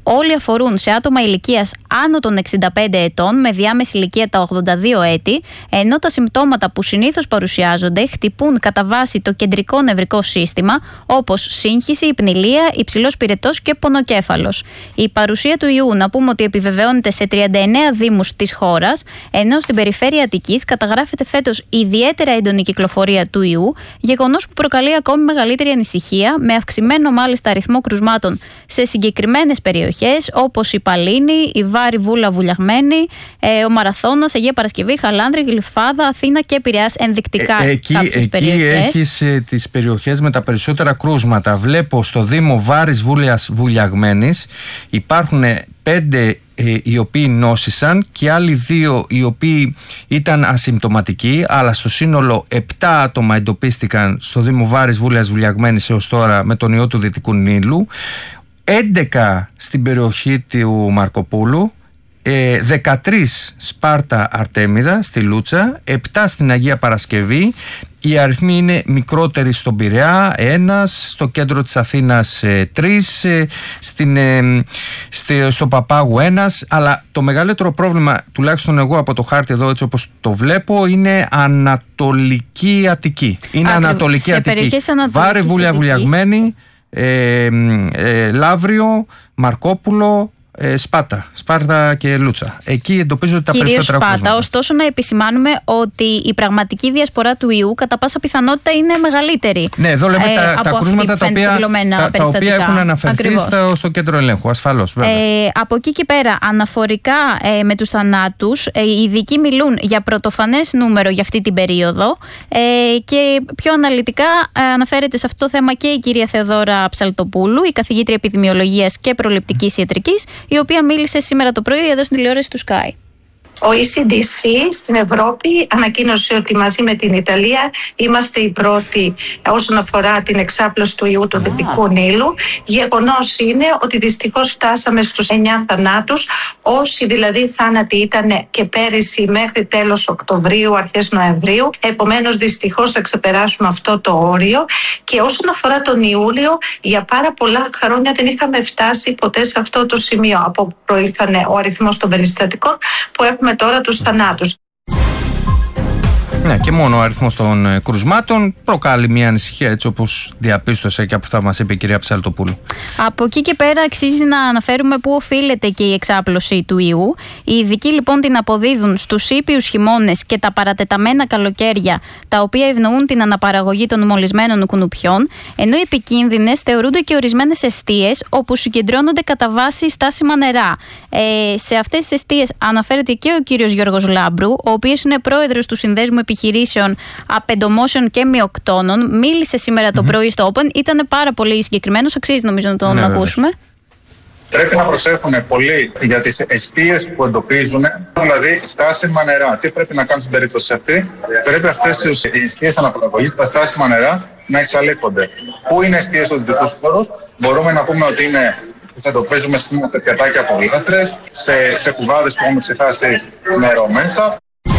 όλοι αφορούν σε άτομα ηλικίας άνω των εξήντα πέντε ετών με διάμεση ηλικία τα ογδόντα δύο έτη, ενώ τα συμπτώματα που συνήθως παρουσιάζονται χτυπούν κατά βάση το κεντρικό νευρικό σύστημα, όπως σύγχυση, υπνηλία, υψηλός πυρετός και πονοκέφαλος. Η παρουσία του ιού, να πούμε ότι επιβεβαιώνεται σε τριάντα εννέα δήμους της χώρας, ενώ στην περιφέρεια Αττικής καταγράφεται φέτος ιδιαίτερα έντονη κυκλοφορία του ιού, γεγονός που προκαλεί ακόμη μεγαλύτερη ανησυχία, με αυξημένο μάλιστα αριθμό κρουσμάτων σε συγκεκριμένες περιοχές όπως η Παλίνη, η Βάρη Βούλα Βουλιαγμένη, ε, ο Μαραθώνας, Αγία Παρασκευή, Χαλάνδρη, Γλυφάδα, Αθήνα και Πειραιάς, ενδεικτικά ε, εκεί, κάποιες εκεί περιοχές. Εκεί έχεις ε, τις περιοχές με τα περισσότερα κρούσματα. Βλέπω στο Δήμο Βάρης Βούλιας Βουλιαγμένης υπάρχουν πέντε ε, οι οποίοι νόσησαν και άλλοι δύο οι οποίοι ήταν ασυμπτωματικοί, αλλά στο σύνολο επτά άτομα εντοπίστηκαν στο Δήμο Βάρης Βούλιας Βουλιαγμένης έως τώρα με τον ιό του Δυτικού Νείλου, έντεκα στην περιοχή του Μαρκοπούλου, δεκατρία Σπάρτα Αρτέμιδα στη Λούτσα, επτά στην Αγία Παρασκευή. Οι αριθμοί είναι μικρότεροι στον Πειραιά, ένας, στο κέντρο της Αθήνας τρεις, στην, στο Παπάγου ένας, αλλά το μεγαλύτερο πρόβλημα, τουλάχιστον εγώ από το χάρτη εδώ έτσι όπως το βλέπω, είναι Ανατολική Αττική. Είναι Άκρη, Ανατολική Αττική. Βάρη Βούλια Βουλιαγμένη, ε, ε, Λαύριο, Μαρκόπουλο, Σπάτα, Σπάρτα και Λούτσα. Εκεί εντοπίζονται τα κυρίως περισσότερα Σπάτα. κρούσματα. Ωστόσο, να επισημάνουμε ότι η πραγματική διασπορά του ιού κατά πάσα πιθανότητα είναι μεγαλύτερη. Ναι, εδώ λέμε ε, τα, τα κρούσματα τα οποία, τα, τα οποία έχουν αναφερθεί στο, στο κέντρο ελέγχου. Ασφαλώς, βέβαια. Ε, από εκεί και πέρα, αναφορικά ε, με τους θανάτους, ε, οι ειδικοί μιλούν για πρωτοφανές νούμερο για αυτή την περίοδο ε, και πιο αναλυτικά ε, αναφέρεται σε αυτό το θέμα και η κυρία Θεοδόρα Ψαλτοπούλου, η καθηγήτρια επιδημιολογίας και προληπτικής ιατρικής, η οποία μίλησε σήμερα το πρωί εδώ στην τηλεόραση του Sky. Ο ι σι ντι σι στην Ευρώπη ανακοίνωσε ότι μαζί με την Ιταλία είμαστε οι πρώτοι όσον αφορά την εξάπλωση του ιού του Δυτικού Νείλου. Γεγονός είναι ότι δυστυχώς φτάσαμε στους εννιά θανάτους, όσοι δηλαδή θάνατοι ήταν και πέρυσι μέχρι τέλος Οκτωβρίου, αρχές Νοεμβρίου. Επομένως δυστυχώς θα ξεπεράσουμε αυτό το όριο. Και όσον αφορά τον Ιούλιο, για πάρα πολλά χρόνια δεν είχαμε φτάσει ποτέ σε αυτό το σημείο, από που προήλθαν ο αριθμός των περιστατικών που έχουμε με τώρα τους θανάτους. Ναι, και μόνο ο αριθμός των ε, κρουσμάτων προκάλει μια ανησυχία, έτσι όπως διαπίστωσε και από αυτά που μας είπε η κυρία Ψαλτοπούλου. Από εκεί και πέρα αξίζει να αναφέρουμε πού οφείλεται και η εξάπλωση του ιού. Οι ειδικοί λοιπόν την αποδίδουν στους ήπιους χειμώνες και τα παρατεταμένα καλοκαίρια, τα οποία ευνοούν την αναπαραγωγή των μολυσμένων κουνουπιών, ενώ οι επικίνδυνες θεωρούνται και ορισμένες εστίες όπου συγκεντρώνονται κατά βάση στάσιμα νερά. Ε, σε αυτές τις εστίες αναφέρεται και ο κύριος Γιώργος Λάμπρου, ο οποίος είναι πρόεδρος του Συνδέσμου Επιχειρήσεων Απεντομώσεων και Μειοκτώνων. Μίλησε σήμερα το mm-hmm. πρωί στο Open. Ήταν πάρα πολύ συγκεκριμένος. Αξίζει νομίζω να τον ναι, ακούσουμε. Πρέπει να προσέχουν πολύ για τις εστίες που εντοπίζουν, δηλαδή στάσιμα νερά. Τι πρέπει να κάνουν στην περίπτωση αυτή? Πρέπει αυτές οι εστίες αναπαραγωγής, τα στάσιμα νερά, να εξαλείφονται. Πού είναι εστίες στο δυτικού χώρου? Μπορούμε να πούμε ότι είναι. Τις εντοπίζουμε σε πετιατάκια από λάστρες, σε, σε κουβάδες που έχουμε ξεχάσει νερό μέσα.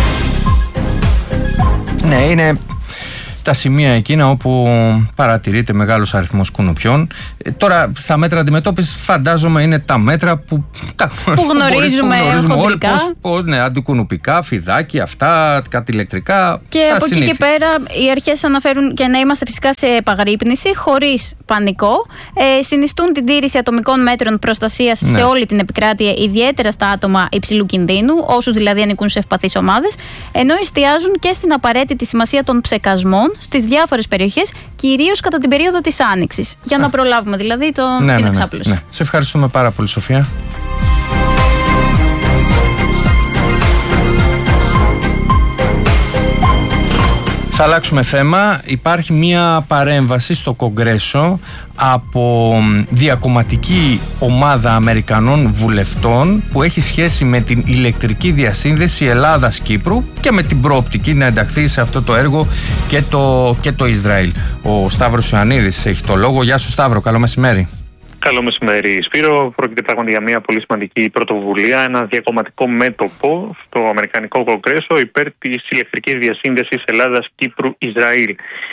Ναι, είναι τα σημεία εκείνα όπου παρατηρείται μεγάλος αριθμός κουνουπιών. Ε, τώρα στα μέτρα αντιμετώπισης φαντάζομαι είναι τα μέτρα που, τα, που γνωρίζουμε, που γνωρίζουμε όλοι, πώς, πώς, ναι, αντικουνουπικά, φιδάκι, αυτά, κάτι ηλεκτρικά. Και από εκεί και πέρα οι αρχές αναφέρουν και να είμαστε φυσικά σε επαγρύπνηση, χωρίς πανικό. Ε, συνιστούν την τήρηση ατομικών μέτρων προστασίας ναι. σε όλη την επικράτεια, ιδιαίτερα στα άτομα υψηλού κινδύνου, όσους δηλαδή ανήκουν σε ευπαθείς ομάδες, ενώ εστιάζουν και στην απαραίτητη σημασία των ψεκασμών στις διάφορες περιοχές, κυρίως κατά την περίοδο της Άνοιξης. Για Α. να προλάβουμε δηλαδή τον ναι, ναι, εξάπλωση. Ναι, ναι. Σε ευχαριστούμε πάρα πολύ, Σοφία. Θα αλλάξουμε θέμα. Υπάρχει μια παρέμβαση στο Κογκρέσο από διακομματική ομάδα Αμερικανών βουλευτών που έχει σχέση με την ηλεκτρική διασύνδεση Ελλάδας-Κύπρου και με την προοπτική να ενταχθεί σε αυτό το έργο και το, και το Ισραήλ. Ο Σταύρος Ιωαννίδης έχει το λόγο. Γεια σου Σταύρο, καλό μεσημέρι. Καλό μεσημέρι, Σπύρο. Πρόκειται πράγματι για μια πολύ σημαντική πρωτοβουλία, ένα διακομματικό μέτωπο στο Αμερικανικό Κογκρέσο υπέρ της ηλεκτρικής διασύνδεσης Ελλάδας-Κύπρου-Ισραήλ.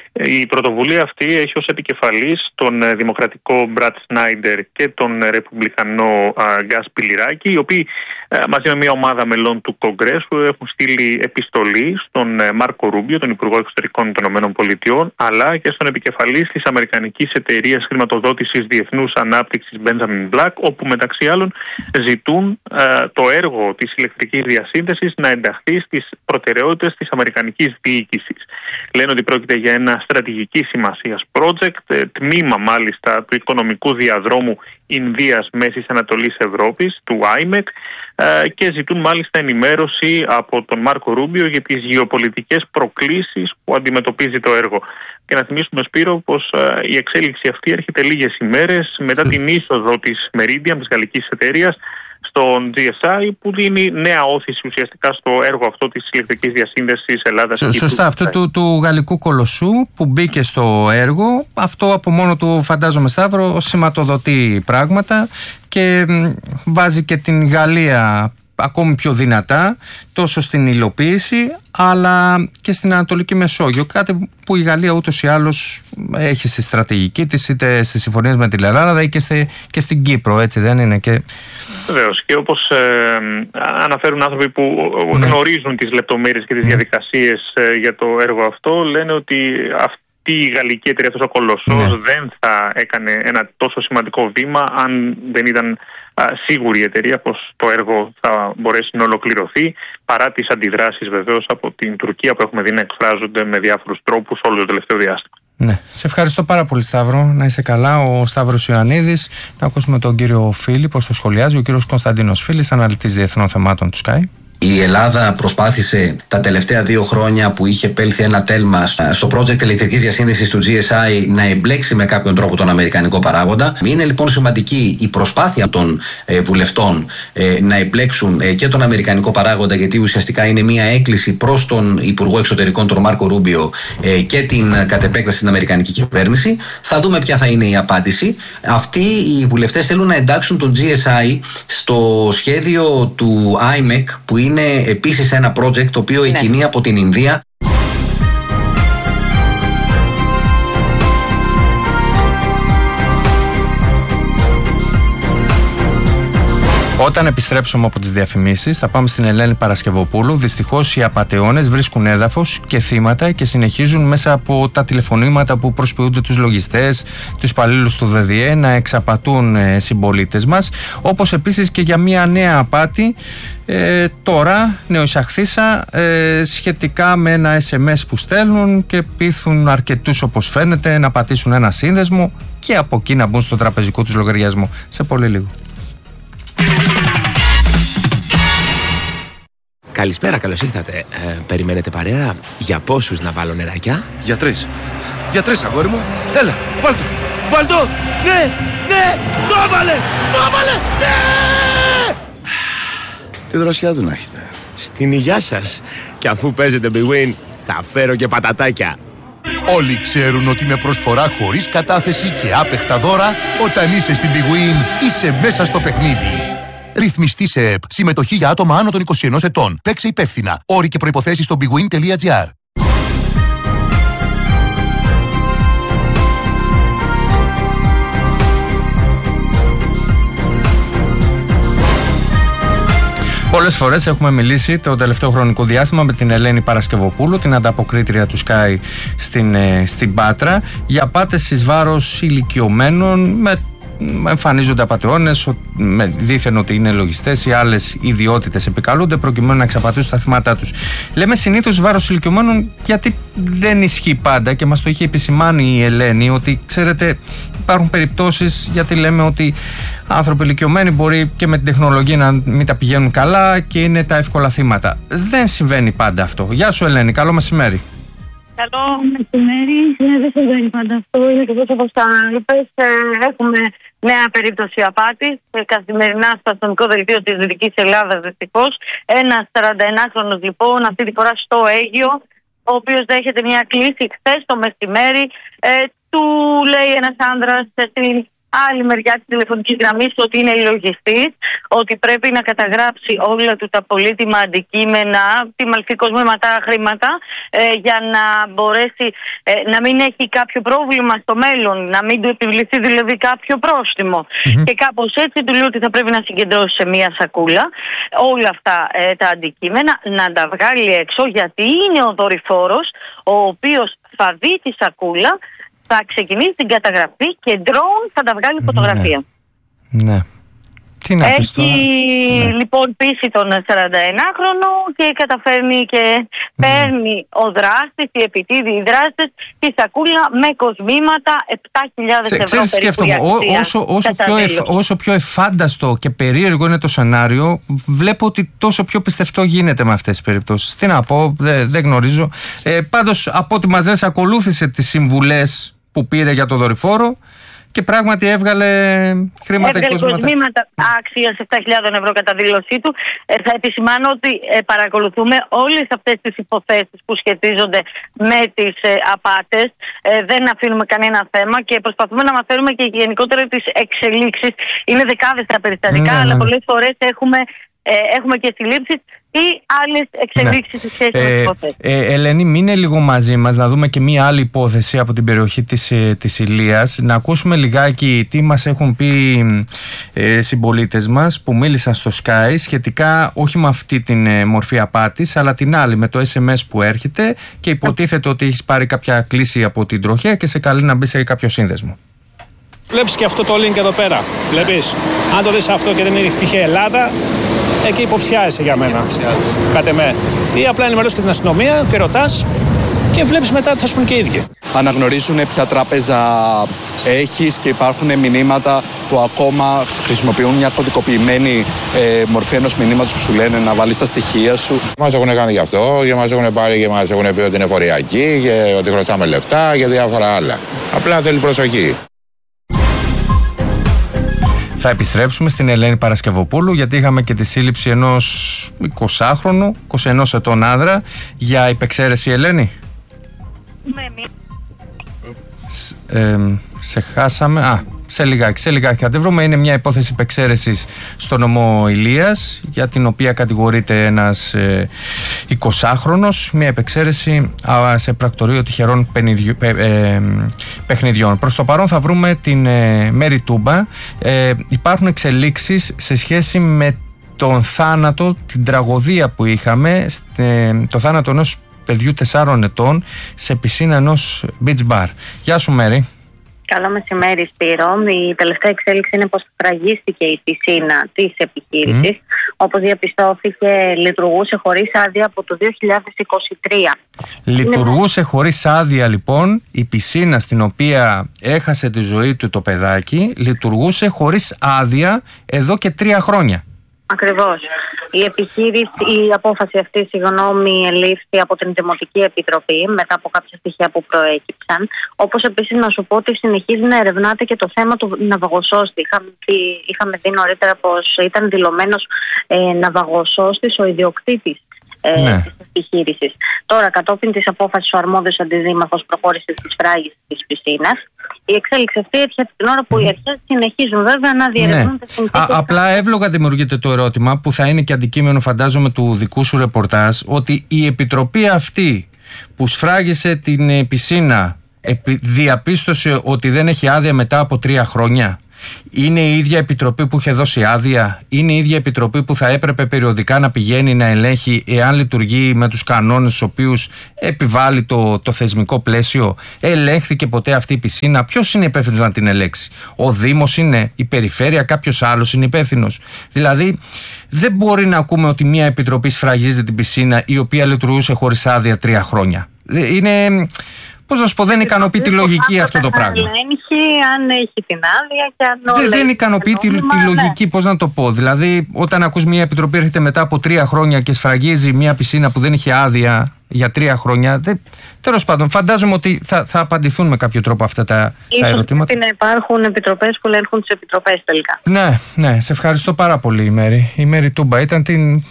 Η πρωτοβουλία αυτή έχει ως επικεφαλής τον δημοκρατικό Μπρατ Σνάιντερ και τον ρεπουμπλικανό Γκας Πιλιράκη, οι οποίοι μαζί με μια ομάδα μελών του Κογκρέσου έχουν στείλει επιστολή στον Μάρκο Ρούμπιο, τον Υπουργό Εξωτερικών των ΗΠΑ, αλλά και στον επικεφαλής της Αμερικανικής Εταιρείας Χρηματοδότησης Διεθνούς Ανάπτυξης Μπέντζαμιν Μπλακ, όπου μεταξύ άλλων ζητούν ε, το έργο της ηλεκτρικής διασύνδεσης να ενταχθεί στις προτεραιότητες της Αμερικανικής διοίκησης. Λένε ότι πρόκειται για ένα στρατηγική σημασίας project, ε, τμήμα μάλιστα του οικονομικού διαδρόμου Ινδίας Μέσης Ανατολής Ευρώπης, του άιμεκ, ε, και ζητούν μάλιστα ενημέρωση από τον Μάρκο Ρούμπιο για τις γεωπολιτικές προκλήσεις που αντιμετωπίζει το έργο. Και να θυμίσουμε, Σπύρο, πως ε, η εξέλιξη αυτή έρχεται λίγες ημέρες μετά την είσοδο της Meridian, της γαλλικής εταιρείας, στον τζι ες άι, που δίνει νέα όθηση ουσιαστικά στο έργο αυτό της ηλεκτρικής διασύνδεσης Ελλάδας-Κύπρου. Σωστά, αυτό του, του γαλλικού κολοσσού που μπήκε στο έργο, αυτό από μόνο του, φαντάζομαι, Σταύρο, σηματοδοτεί πράγματα και βάζει και την Γαλλία ακόμη πιο δυνατά, τόσο στην υλοποίηση αλλά και στην Ανατολική Μεσόγειο, κάτι που η Γαλλία ούτως ή άλλως έχει στη στρατηγική της, είτε στις συμφωνίες με την Ελλάδα ή και, στη, και στην Κύπρο, έτσι δεν είναι? Και... Βεβαίως, και όπως ε, αναφέρουν άνθρωποι που ναι. γνωρίζουν τις λεπτομέρειες και τις ναι. διαδικασίες ε, για το έργο αυτό, λένε ότι αυτή η γαλλική εταιρεία, αυτός ο κολοσσός, ναι. δεν θα έκανε ένα τόσο σημαντικό βήμα αν δεν ήταν σίγουρη η εταιρεία πως το έργο θα μπορέσει να ολοκληρωθεί, παρά τις αντιδράσεις βεβαίως από την Τουρκία που έχουμε δει να εκφράζονται με διάφορους τρόπους όλο το τελευταίο διάστημα. Ναι. Σε ευχαριστώ πάρα πολύ, Σταύρο. Να είσαι καλά. Ο Σταύρος Ιωαννίδης. Να ακούσουμε τον κύριο Φίλη πώς το σχολιάζει. Ο κύριος Κωνσταντίνος Φίλης, αναλυτής διεθνών θεμάτων του Sky. Η Ελλάδα προσπάθησε τα τελευταία δύο χρόνια που είχε επέλθει ένα τέλμα στο project ηλεκτρικής διασύνδεσης του τζι ες άι να εμπλέξει με κάποιον τρόπο τον αμερικανικό παράγοντα. Είναι λοιπόν σημαντική η προσπάθεια των ε, βουλευτών ε, να εμπλέξουν ε, και τον αμερικανικό παράγοντα, γιατί ουσιαστικά είναι μια έκκληση προς τον Υπουργό Εξωτερικών, τον Μάρκο Ρούμπιο, ε, και την κατ' επέκταση στην αμερικανική κυβέρνηση. Θα δούμε ποια θα είναι η απάντηση. Αυτοί οι βουλευτές θέλουν να εντάξουν τον τζι ες άι στο σχέδιο του άιμεκ, που είναι επίσης ένα project το οποίο εκκινεί από την Ινδία. Όταν επιστρέψουμε από τις διαφημίσεις θα πάμε στην Ελένη Παρασκευοπούλου. Δυστυχώς οι απατεώνες βρίσκουν έδαφος και θύματα και συνεχίζουν μέσα από τα τηλεφωνήματα που προσποιούνται τους λογιστές, τους υπαλλήλους του ΔΔΕ να εξαπατούν ε, συμπολίτες μας, όπως επίσης και για μια νέα απάτη ε, τώρα νεοεισαχθήσα ε, σχετικά με ένα ες εμ ες που στέλνουν και πείθουν αρκετούς, όπως φαίνεται, να πατήσουν ένα σύνδεσμο και από εκεί να μπουν στο τραπεζικό τους λογαριασμό. Σε πολύ λίγο. Καλησπέρα, καλώς ήρθατε. Ε, περιμένετε παρέα? Για πόσους να βάλω νεράκια? Για τρεις. Για τρεις, αγόρι μου. Έλα, βάλ' το. Βάλ' το. Ναι, ναι, το έβαλε, το έβαλε, ναι! Τι δροσιά του να έχετε. Στην υγειά σας. Και αφού παίζετε Big Win, θα φέρω και πατατάκια. Όλοι ξέρουν ότι με προσφορά χωρίς κατάθεση και άπεχτα δώρα, όταν είσαι στην Big Win, είσαι μέσα στο παιχνίδι. Ρυθμιστή σε ΕΠ. Συμμετοχή για άτομα άνω των είκοσι ενός ετών. Παίξε υπεύθυνα. Όροι και προϋποθέσεις στο bigwin τελεία gr. Πολλές φορές έχουμε μιλήσει το τελευταίο χρονικό διάστημα με την Ελένη Παρασκευοπούλου, την ανταποκρίτρια του Sky στην, ε, στην Πάτρα, για απάτες εις βάρος ηλικιωμένων. Με εμφανίζονται απατεώνες, δήθεν ότι είναι λογιστές ή άλλες ιδιότητες επικαλούνται προκειμένου να εξαπατήσουν τα θύματα τους. Λέμε συνήθως βάρος ηλικιωμένων γιατί δεν ισχύει πάντα και μας το είχε επισημάνει η Ελένη, ότι ξέρετε υπάρχουν περιπτώσεις, γιατί λέμε ότι άνθρωποι ηλικιωμένοι μπορεί και με την τεχνολογία να μην τα πηγαίνουν καλά και είναι τα εύκολα θύματα. Δεν συμβαίνει πάντα αυτό. Γεια σου Ελένη, καλό μεσημέρι. Καλό μεσημέρι. Ναι, δεν συμβαίνει πάντα αυτό. Είναι και όπως όπως τα είπες, έχουμε νέα περίπτωση απάτης καθημερινά στο αστυνομικό δελτίο της Δυτικής Ελλάδας, δυστυχώς. Ένας σαρανταενάχρονος λοιπόν, αυτή τη φορά στο Αίγυο, ο οποίος δέχεται μια κλήση χθες το μεσημέρι. Ε, του λέει ένας άνδρας στην άλλη μεριά της τηλεφωνικής γραμμής ότι είναι λογιστής, ότι πρέπει να καταγράψει όλα του τα πολύτιμα αντικείμενα, τι μαλφή κοσμήματα, χρήματα, ε, για να μπορέσει ε, να μην έχει κάποιο πρόβλημα στο μέλλον, να μην του επιβληθεί δηλαδή κάποιο πρόστιμο. Mm-hmm. Και κάπως έτσι του λέω ότι θα πρέπει να συγκεντρώσει σε μία σακούλα όλα αυτά ε, τα αντικείμενα, να τα βγάλει έξω, γιατί είναι ο δορυφόρος ο οποίος θα δει τη σακούλα, θα ξεκινήσει την καταγραφή και drone θα τα βγάλει φωτογραφία. Ναι. ναι. Τι να πεις τώρα. Έχει λοιπόν πείσει τον σαρανταενάχρονο και καταφέρνει και ναι. παίρνει ο δράστης, οι επιτίδιοι δράστες, τη σακούλα με κοσμήματα επτά χιλιάδες ευρώ Ξέρεις, περίπου. Σκέφτομαι, όσο, όσο, πιο εφ, όσο πιο εφάνταστο και περίεργο είναι το σενάριο, βλέπω ότι τόσο πιο πιστευτό γίνεται με αυτές τις περιπτώσεις. Τι να πω, δεν, δεν γνωρίζω. Ε, πάντως, από ό,τι μας λες, ακολούθησε τις συμβουλές που πήρε για το δορυφόρο και πράγματι έβγαλε χρήματα και κοσμήματα. κοσμήματα άξιας επτά χιλιάδες ευρώ κατά δήλωσή του. Ε, θα επισημάνω ότι ε, παρακολουθούμε όλες αυτές τις υποθέσεις που σχετίζονται με τις ε, απάτες. Ε, δεν αφήνουμε κανένα θέμα και προσπαθούμε να μαθαίνουμε και γενικότερα τις εξελίξεις. Είναι δεκάδες τα περιστατικά, ναι, ναι. αλλά πολλές φορές έχουμε, ε, έχουμε και συλλήψεις ή άλλες εξελίξεις ναι. σε σχέση ε, με τις υποθέσεις. Ε, Ελένη, μείνε λίγο μαζί μας να δούμε και μία άλλη υπόθεση από την περιοχή της, της Ηλίας. Να ακούσουμε λιγάκι τι μας έχουν πει ε, συμπολίτες μας που μίλησαν στο Sky σχετικά όχι με αυτή την ε, μορφή απάτης, αλλά την άλλη, με το ες εμ ες που έρχεται και υποτίθεται ότι έχεις πάρει κάποια κλίση από την τροχέα και σε καλεί να μπει σε κάποιο σύνδεσμο. Βλέπεις και αυτό το link εδώ πέρα. Βλέπεις. Αν το δεις αυτό και δεν είναι π.χ. Ελλάδα, εκεί υποψιάζεσαι για μένα. Κάτε με. Ή απλά ενημερώσεις και την αστυνομία και ρωτάς και βλέπεις μετά τι θα σου πούν και οι ίδιοι. Αναγνωρίζουν ποια τράπεζα έχεις και υπάρχουν μηνύματα που ακόμα χρησιμοποιούν μια κωδικοποιημένη ε, μορφή ενός μηνύματος που σου λένε να βάλεις τα στοιχεία σου. Μας έχουν κάνει γι' αυτό και μας έχουν πάρει και μας έχουν πει ότι είναι φοριακή και ότι χρωστάμε λεφτά και διάφορα άλλα. Απλά θέλει προσοχή. Θα επιστρέψουμε στην Ελένη Παρασκευοπούλου γιατί είχαμε και τη σύλληψη ενός εικοσάχρονου, είκοσι ενός ετών άνδρα για υπεξαίρεση. Ελένη. Ναι, ε, σε χάσαμε. Α, σε λιγάκι, σε λιγάκι θα τη βρούμε. Είναι μια υπόθεση υπεξαίρεσης στο νομό Ηλίας για την οποία κατηγορείται ένας ε, εικοσάχρονος. Μια υπεξαίρεση α, σε πρακτορείο τυχερών πενιδιο, ε, ε, παιχνιδιών. Προς το παρόν θα βρούμε την ε, Μέρη Τούμπα. Ε, υπάρχουν εξελίξεις σε σχέση με τον θάνατο, την τραγωδία που είχαμε, στε, το θάνατο ενός παιδιού τεσσάρων ετών σε πισίνα ενός beach bar. Γεια σου Μέρη. Καλό μεσημέρι, Σπύρο. Η τελευταία εξέλιξη είναι πως φραγίστηκε η πισίνα της επιχείρησης. Mm. Όπως διαπιστώθηκε, λειτουργούσε χωρίς άδεια από το δύο χιλιάδες είκοσι τρία. Λειτουργούσε είναι... χωρίς άδεια, λοιπόν, η πισίνα στην οποία έχασε τη ζωή του το παιδάκι, λειτουργούσε χωρίς άδεια εδώ και τρία χρόνια. Ακριβώς. Η επιχείρηση, η απόφαση αυτή, συγγνώμη, ελήφθη από την Δημοτική Επιτροπή μετά από κάποια στοιχεία που προέκυψαν. Όπως επίσης να σου πω ότι συνεχίζει να ερευνάται και το θέμα του ναυαγοσώστη. Είχαμε, είχαμε δει νωρίτερα πως ήταν δηλωμένος ε, ναυαγοσώστης ο ιδιοκτήτης ε, ναι. της επιχείρησης. Τώρα, κατόπιν της απόφασης, ο αρμόδιος αντιδήμαρχος προχώρησε στις φράγες της πισίνας. Η εξέλιξη αυτή έρχεται την ώρα που οι αρχές συνεχίζουν βέβαια να διερευνούν ναι. τα συνθήκες. Απλά εύλογα δημιουργείται το ερώτημα που θα είναι και αντικείμενο, φαντάζομαι, του δικού σου ρεπορτάζ, ότι η επιτροπή αυτή που σφράγισε την πισίνα διαπίστωσε ότι δεν έχει άδεια μετά από τρία χρόνια. Είναι η ίδια επιτροπή που είχε δώσει άδεια, είναι η ίδια επιτροπή που θα έπρεπε περιοδικά να πηγαίνει να ελέγχει εάν λειτουργεί με τους κανόνες στους οποίους επιβάλλει το, το θεσμικό πλαίσιο. Ελέγχθηκε ποτέ αυτή η πισίνα? Ποιος είναι υπεύθυνος να την ελέγξει? Ο Δήμος είναι, η Περιφέρεια, κάποιος άλλος είναι υπεύθυνος? Δηλαδή δεν μπορεί να ακούμε ότι μια επιτροπή σφραγίζει την πισίνα η οποία λειτουργούσε χωρίς άδεια τρία χρόνια. Είναι... Πώς να σου πω, δεν ικανοποιεί τη λογική αυτό το πράγμα. Ελέγχει αν έχει την άδεια και αν όλα. Δεν, δεν ικανοποιεί τη, τη λογική, ναι. Πώς να το πω. Δηλαδή, όταν ακούς μια επιτροπή έρχεται μετά από τρία χρόνια και σφραγίζει μια πισίνα που δεν είχε άδεια για τρία χρόνια. Δεν... Τέλος πάντων, φαντάζομαι ότι θα, θα απαντηθούν με κάποιο τρόπο αυτά τα, τα ερωτήματα. Πρέπει να υπάρχουν επιτροπές που ελέγχουν τις επιτροπές τελικά. Ναι, ναι, σε ευχαριστώ πάρα πολύ, η Μέρη. Η Μέρη Τούμπα ήταν την.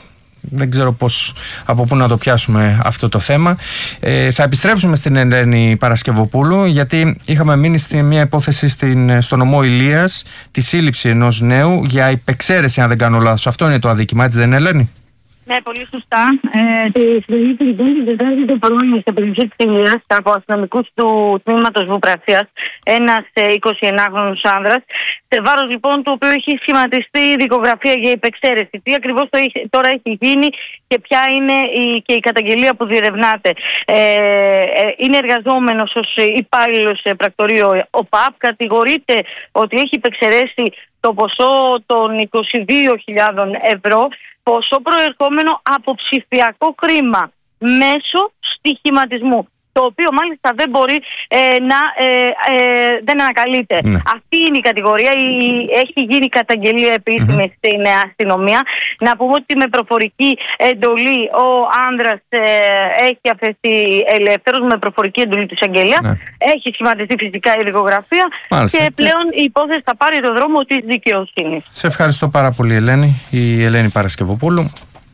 δεν ξέρω πώς, από πού να το πιάσουμε αυτό το θέμα. Ε, θα επιστρέψουμε στην Ελένη Παρασκευοπούλου, γιατί είχαμε μείνει στη μια υπόθεση στην, στο νομό Ηλίας, τη σύλληψη ενός νέου για υπεξαίρεση, αν δεν κάνω λάθος. Αυτό είναι το αδίκημα, έτσι δεν είναι, Ελένη? Ναι, πολύ σωστά. Ε, τη συλλογή λοιπόν την Τετάρτη το πρωί στην περιοχή τη Ηλίας από αστυνομικούς του τμήματος Βουπρασίας, ένας εικοσιενάχρονος άνδρας, σε βάρος λοιπόν του οποίου έχει σχηματιστεί η δικογραφία για υπεξαίρεση. Τι ακριβώς το είχε, τώρα έχει γίνει και ποια είναι η, και η καταγγελία που διερευνάται. Ε, ε, είναι εργαζόμενος ως υπάλληλος σε πρακτορείο ΟΠΑΠ, κατηγορείται ότι έχει υπεξαιρέσει το ποσό των είκοσι δύο χιλιάδες ευρώ, ποσό προερχόμενο από ψηφιακό χρήμα μέσω στοιχηματισμού, το οποίο μάλιστα δεν μπορεί ε, να ε, ε, δεν ανακαλείται. Ναι. Αυτή είναι η κατηγορία. Η, έχει γίνει καταγγελία επίσημη mm-hmm. στην ε, αστυνομία. Να πούμε ότι με προφορική εντολή ο άνδρας ε, έχει αφαιθεί ελεύθερος, με προφορική εντολή του εισαγγελέα. Ναι. Έχει σχηματιστεί φυσικά η δικογραφία. Μάλιστα. Και πλέον η υπόθεση θα πάρει το δρόμο της δικαιοσύνης. Σε ευχαριστώ πάρα πολύ, Ελένη. Η Ελένη Παρασκευοπούλου.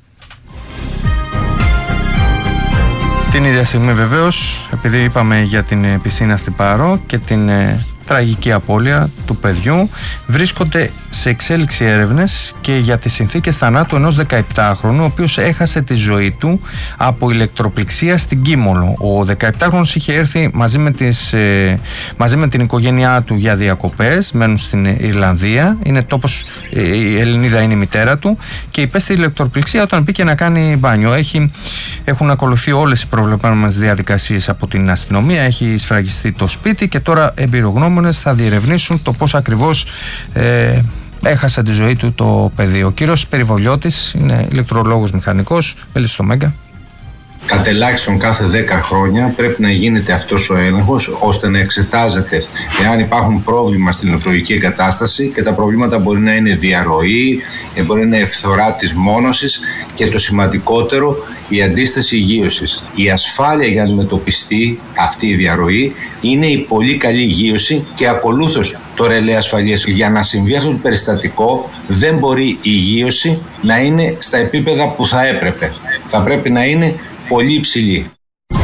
Την ίδια στιγμή βεβαίως, επειδή είπαμε για την πισίνα στην Πάρο και την ε, τραγική απώλεια του παιδιού, βρίσκονται σε εξέλιξη έρευνες και για τις συνθήκες θανάτου ενός δεκαεπτάχρονου, ο οποίος έχασε τη ζωή του από ηλεκτροπληξία στην Κίμολο. Ο δεκαεπτάχρονος είχε έρθει μαζί με, τις, ε, μαζί με την οικογένειά του για διακοπές, μένουν στην Ιρλανδία, είναι τόπος, ε, η Ελληνίδα είναι η μητέρα του, και υπέστη ηλεκτροπληξία όταν πήγε να κάνει μπάνιο. Έχει, έχουν ακολουθεί όλες οι προβλεπόμενες διαδικασίες από την αστυνομία, έχει σφραγιστεί το σπίτι και τώρα εμπειρογνώμονες θα διερευνήσουν το πώς ακριβώς ε, έχασε τη ζωή του το παιδί. Ο κύριος Περιβολιώτης είναι ηλεκτρολόγος μηχανικός, μέλης στο Μέγκα. Κατελάχιστον κάθε δέκα χρόνια πρέπει να γίνεται αυτός ο έλεγχος, ώστε να εξετάζεται εάν υπάρχουν πρόβλημα στην ηλεκτρολογική εγκατάσταση, και τα προβλήματα μπορεί να είναι διαρροή, μπορεί να είναι ευθορά της μόνωσης και το σημαντικότερο, η αντίσταση γείωσης. Η ασφάλεια για να αντιμετωπιστεί αυτή η διαρροή είναι η πολύ καλή γείωση και ακολούθως το ρελέ ασφαλείας. Για να συμβεί αυτό το περιστατικό δεν μπορεί η γείωση να είναι στα επίπεδα που θα έπρεπε. Θα πρέπει να είναι πολύ υψηλή.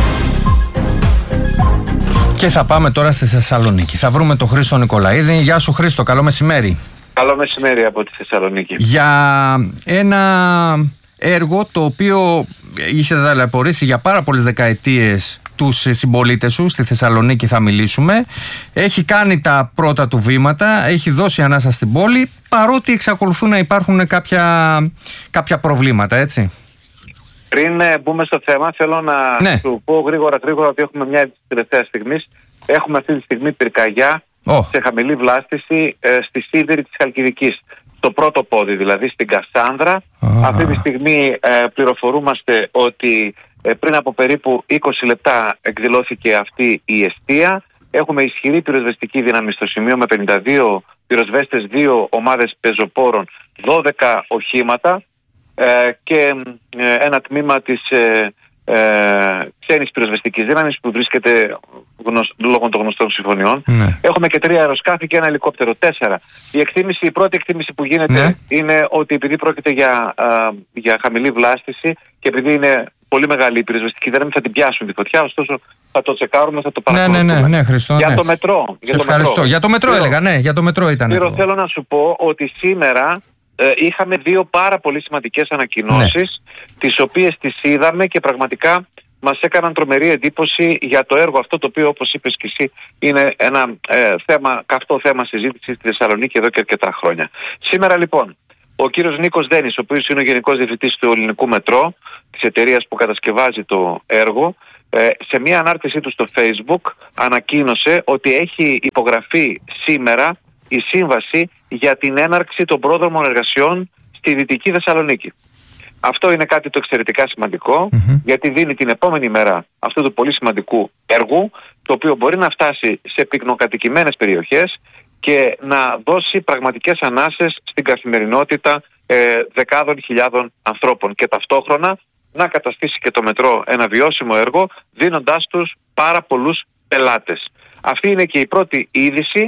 Και θα πάμε τώρα στη Θεσσαλονίκη. Θα βρούμε τον Χρήστο Νικολαίδη. Γεια σου Χρήστο, καλό μεσημέρι. Καλό μεσημέρι από τη Θεσσαλονίκη. Για ένα έργο το οποίο είχε ταλαιπωρήσει για πάρα πολλές δεκαετίες τους συμπολίτες σου στη Θεσσαλονίκη θα μιλήσουμε. Έχει κάνει τα πρώτα του βήματα, έχει δώσει ανάσα στην πόλη, παρότι εξακολουθούν να υπάρχουν κάποια, κάποια προβλήματα, έτσι. Πριν μπούμε στο θέμα, θέλω να ναι. σου πω γρήγορα γρήγορα ότι έχουμε μια τελευταία στιγμή. Έχουμε αυτή τη στιγμή πυρκαγιά oh. σε χαμηλή βλάστηση ε, στη σίδηρη της Χαλκιδικής. Το πρώτο πόδι, δηλαδή στην Κασάνδρα. Oh. Αυτή τη στιγμή ε, πληροφορούμαστε ότι ε, πριν από περίπου είκοσι λεπτά εκδηλώθηκε αυτή η εστία. Έχουμε ισχυρή πυροσβεστική δύναμη στο σημείο με πενήντα δύο πυροσβέστες, δύο ομάδες πεζοπόρων, δώδεκα οχήματα. Ε, και ε, ένα τμήμα της ε, ε, ξένης πυροσβεστικής δύναμης που βρίσκεται γνωσ... λόγω των γνωστών συμφωνιών. Ναι. Έχουμε και τρία αεροσκάφη και ένα ελικόπτερο, τέσσερα. Η, εκτίμηση, η πρώτη εκτίμηση που γίνεται ναι. είναι ότι επειδή πρόκειται για, α, για χαμηλή βλάστηση και επειδή είναι πολύ μεγάλη η πυροσβεστική δύναμη θα την πιάσουν τη φωτιά, ωστόσο θα το τσεκάρουμε, θα το παρακολουθούμε. Ναι, ναι, ναι, ναι, Χριστό, για ναι. το μετρό. Σε για το ευχαριστώ. Μετρό. Για το μετρό έλεγα, ναι, για το μετρό ήταν. Θέλω, θέλω να σου πω ότι σήμερα Ε, είχαμε δύο πάρα πολύ σημαντικές ανακοινώσεις, ναι. τις οποίες τις είδαμε και πραγματικά μας έκαναν τρομερή εντύπωση για το έργο αυτό, το οποίο όπως είπες και εσύ είναι ένα ε, θέμα, καυτό θέμα συζήτηση στη Θεσσαλονίκη εδώ και αρκετά χρόνια. Σήμερα λοιπόν ο κύριος Νίκος Δένης, ο οποίος είναι ο Γενικός Διευθυντής του Ελληνικού Μετρό, της εταιρείας που κατασκευάζει το έργο, ε, σε μια ανάρτησή του στο Facebook ανακοίνωσε ότι έχει υπογραφεί σήμερα η σύμβαση για την έναρξη των πρόδρομων εργασιών στη Δυτική Θεσσαλονίκη. Αυτό είναι κάτι το εξαιρετικά σημαντικό, mm-hmm. γιατί δίνει την επόμενη μέρα αυτού του πολύ σημαντικού έργου, το οποίο μπορεί να φτάσει σε πυκνοκατοικημένες περιοχές και να δώσει πραγματικές ανάσες στην καθημερινότητα ε, δεκάδων χιλιάδων ανθρώπων και ταυτόχρονα να καταστήσει και το μετρό ένα βιώσιμο έργο, δίνοντάς τους πάρα πολλούς πελάτες. Αυτή είναι και η πρώτη είδηση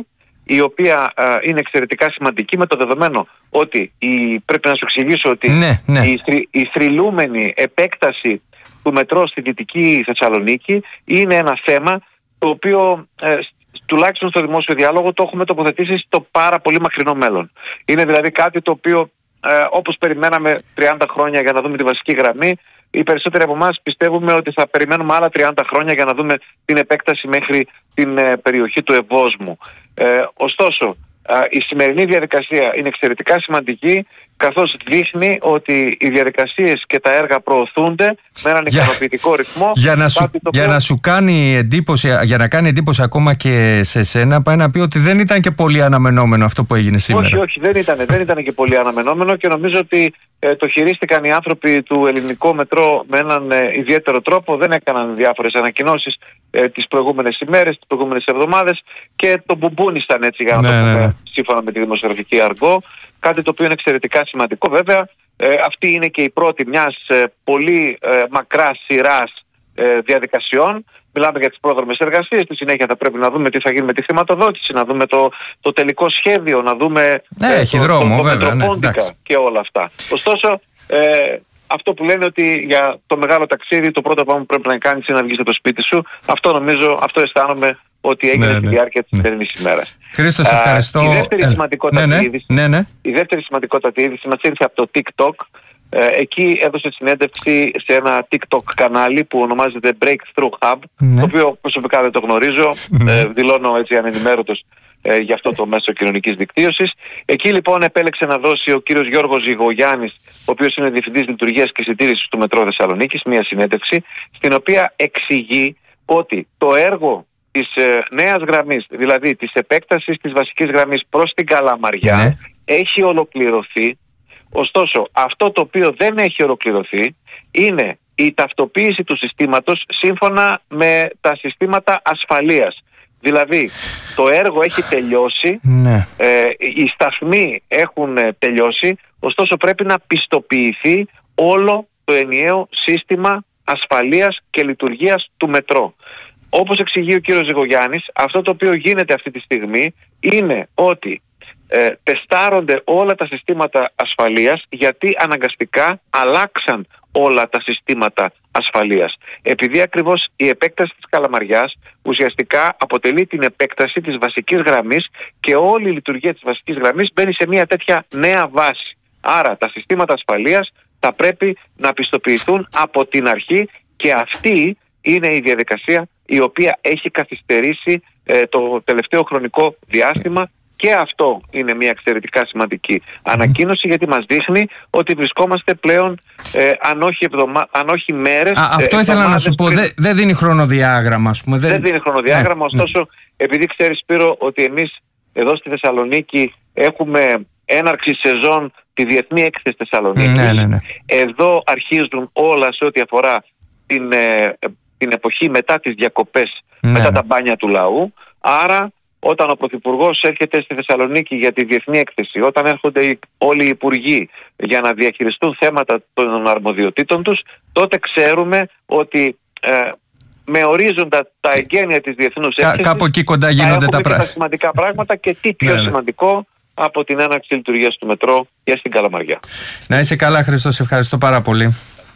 η οποία ε, είναι εξαιρετικά σημαντική, με το δεδομένο ότι η, πρέπει να σου εξηγήσω ότι ναι, ναι. η, η θρυλούμενη επέκταση του μετρό στη Δυτική Θεσσαλονίκη είναι ένα θέμα το οποίο ε, τουλάχιστον στο δημόσιο διάλογο το έχουμε τοποθετήσει στο πάρα πολύ μακρινό μέλλον. Είναι δηλαδή κάτι το οποίο ε, όπως περιμέναμε τριάντα χρόνια για να δούμε τη βασική γραμμή, οι περισσότεροι από εμάς πιστεύουμε ότι θα περιμένουμε άλλα τριάντα χρόνια για να δούμε την επέκταση μέχρι την ε, περιοχή του Ευόσμου. Ε, ωστόσο, ε, η σημερινή διαδικασία είναι εξαιρετικά σημαντική, καθώς δείχνει ότι οι διαδικασίες και τα έργα προωθούνται με έναν ικανοποιητικό ρυθμό. Για να, σου, οποίο... για να σου κάνει εντύπωση, για να κάνει εντύπωση ακόμα και σε σένα, πάει να πει ότι δεν ήταν και πολύ αναμενόμενο αυτό που έγινε σήμερα. Όχι, όχι, δεν ήταν, δεν ήταν και πολύ αναμενόμενο και νομίζω ότι ε, το χειρίστηκαν οι άνθρωποι του ελληνικού μετρό με έναν ε, ιδιαίτερο τρόπο. Δεν έκαναν διάφορες ανακοινώσεις ε, τις προηγούμενες ημέρες, τις προηγούμενες εβδομάδες και το μπουμπούνισταν έτσι για να ναι, το πούμε ναι, ναι. σύμφωνα με τη δημοσιογραφική αργό. Κάτι το οποίο είναι εξαιρετικά σημαντικό. Βέβαια, ε, αυτή είναι και η πρώτη μιας ε, πολύ ε, μακράς σειράς ε, διαδικασιών. Μιλάμε για τις πρόδρομες εργασίες. Στη συνέχεια θα πρέπει να δούμε τι θα γίνει με τη χρηματοδότηση, να δούμε το, το τελικό σχέδιο, να δούμε ναι, ε, έχει το, δρόμο, το, το βέβαια, Μετροπόντικα ναι, και όλα αυτά. Ωστόσο, ε, αυτό που λένε ότι για το μεγάλο ταξίδι το πρώτο πράγμα που πρέπει να κάνεις είναι να βγεις από το σπίτι σου. Αυτό νομίζω, αυτό αισθάνομαι ότι έγινε ναι, στη ναι, διάρκεια της ναι. σημερινής ημέρας. Χρήστο, σε ευχαριστώ. Η δεύτερη Έλα. σημαντικότατη ναι, ναι, είδηση, ναι, ναι. η δεύτερη σημαντικότατη είδηση μας ήρθε από το TikTok. Ε, εκεί έδωσε συνέντευξη σε ένα TikTok κανάλι που ονομάζεται Breakthrough Hub, ναι. το οποίο προσωπικά δεν το γνωρίζω, ναι. ε, δηλώνω έτσι ανενημέρωτος ε, για αυτό το μέσο κοινωνικής δικτύωσης. Εκεί λοιπόν επέλεξε να δώσει ο κύριος Γιώργος Ζυγογιάννης, ο οποίος είναι Διευθυντής Λειτουργίας και Συντήρησης του Μετρό Θεσσαλονίκης, μια συνέντευξη στην οποία εξηγεί ότι το έργο της ε, νέας γραμμής, δηλαδή της επέκτασης της βασικής γραμμής προς την Καλαμαριά, ναι. έχει ολοκληρωθεί. Ωστόσο, αυτό το οποίο δεν έχει ολοκληρωθεί είναι η ταυτοποίηση του συστήματος σύμφωνα με τα συστήματα ασφαλείας. Δηλαδή, το έργο έχει τελειώσει, ναι. ε, οι σταθμοί έχουν τελειώσει, ωστόσο πρέπει να πιστοποιηθεί όλο το ενιαίο σύστημα ασφαλείας και λειτουργίας του μετρό. Όπως εξηγεί ο κύριος Ζυγογιάννης, αυτό το οποίο γίνεται αυτή τη στιγμή είναι ότι ε, τεστάρονται όλα τα συστήματα ασφαλείας, γιατί αναγκαστικά αλλάξαν όλα τα συστήματα ασφαλείας. Επειδή ακριβώς η επέκταση της Καλαμαριάς ουσιαστικά αποτελεί την επέκταση της βασικής γραμμής και όλη η λειτουργία της βασικής γραμμής μπαίνει σε μια τέτοια νέα βάση. Άρα τα συστήματα ασφαλείας θα πρέπει να πιστοποιηθούν από την αρχή και αυτή είναι η διαδικασία η οποία έχει καθυστερήσει ε, το τελευταίο χρονικό διάστημα. Και αυτό είναι μια εξαιρετικά σημαντική ανακοίνωση, γιατί μας δείχνει ότι βρισκόμαστε πλέον ε, αν, όχι εβδομα... αν όχι μέρες. Α, αυτό ε, ήθελα να σου πω. Δεν δε δίνει χρονοδιάγραμμα, ας πούμε. Δεν, δεν δίνει χρονοδιάγραμμα, ναι, ωστόσο, ναι. επειδή ξέρεις, Σπύρο, ότι εμείς εδώ στη Θεσσαλονίκη έχουμε έναρξη σεζόν τη Διεθνή Έκθεση Θεσσαλονίκης. Ναι, ναι, ναι. Εδώ αρχίζουν όλα σε ό,τι αφορά την, ε, την εποχή μετά τις διακοπές, ναι, μετά τα μπάνια του λαού. Άρα, όταν ο Πρωθυπουργός έρχεται στη Θεσσαλονίκη για τη Διεθνή Έκθεση, όταν έρχονται όλοι οι υπουργοί για να διαχειριστούν θέματα των αρμοδιοτήτων τους, τότε ξέρουμε ότι ε, με ορίζοντα τα εγγένεια της Διεθνούς Κα, Έκθεσης κάπου εκεί κοντά γίνονται τα, τα σημαντικά πράγματα και τι πιο ναι, ναι. σημαντικό από την έναρξη λειτουργίας του μετρό και στην Καλαμαριά. Να είσαι καλά, Χρήστο, σε ευχαριστώ πάρα πολύ.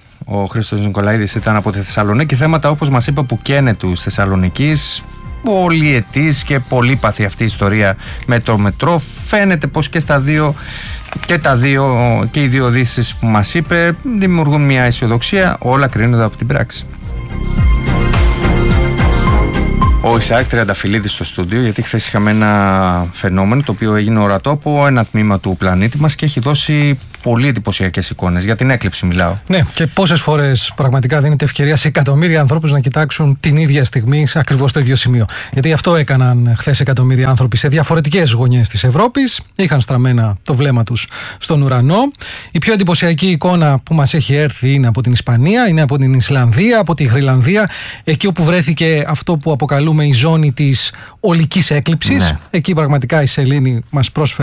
Ο Χρήστος Νικολαίδης ήταν από τη Θεσσαλονίκη. Θέματα, όπως μας είπε, που καίνε τους Θεσσαλονικής. Πολυετής και πολύπαθη αυτή η ιστορία με το μετρό. Φαίνεται πως και στα δύο και τα δύο και οι δύο ειδήσεις που μας είπε δημιουργούν μια αισιοδοξία. Όλα κρίνονται από την πράξη. Ο Ισαάκ Τριανταφυλλίδης στο στούντιο, γιατί χθες είχαμε ένα φαινόμενο το οποίο έγινε ορατό από ένα τμήμα του πλανήτη μας και έχει δώσει πολύ εντυπωσιακές εικόνες. Για την έκλειψη μιλάω. Ναι, και πόσες φορές πραγματικά δίνεται ευκαιρία σε εκατομμύρια ανθρώπους να κοιτάξουν την ίδια στιγμή ακριβώς το ίδιο σημείο. Γιατί αυτό έκαναν χθες εκατομμύρια άνθρωποι σε διαφορετικές γωνιές της Ευρώπης. Είχαν στραμμένα το βλέμμα τους στον ουρανό. Η πιο εντυπωσιακή εικόνα που μας έχει έρθει είναι από την Ισπανία, είναι από την Ισλανδία, από τη Γροιλανδία, εκεί όπου βρέθηκε αυτό που αποκαλούμε η ζώνη της ολικής έκλειψης. Ναι. Εκεί πραγματικά η σελήνη μας πρόσφερε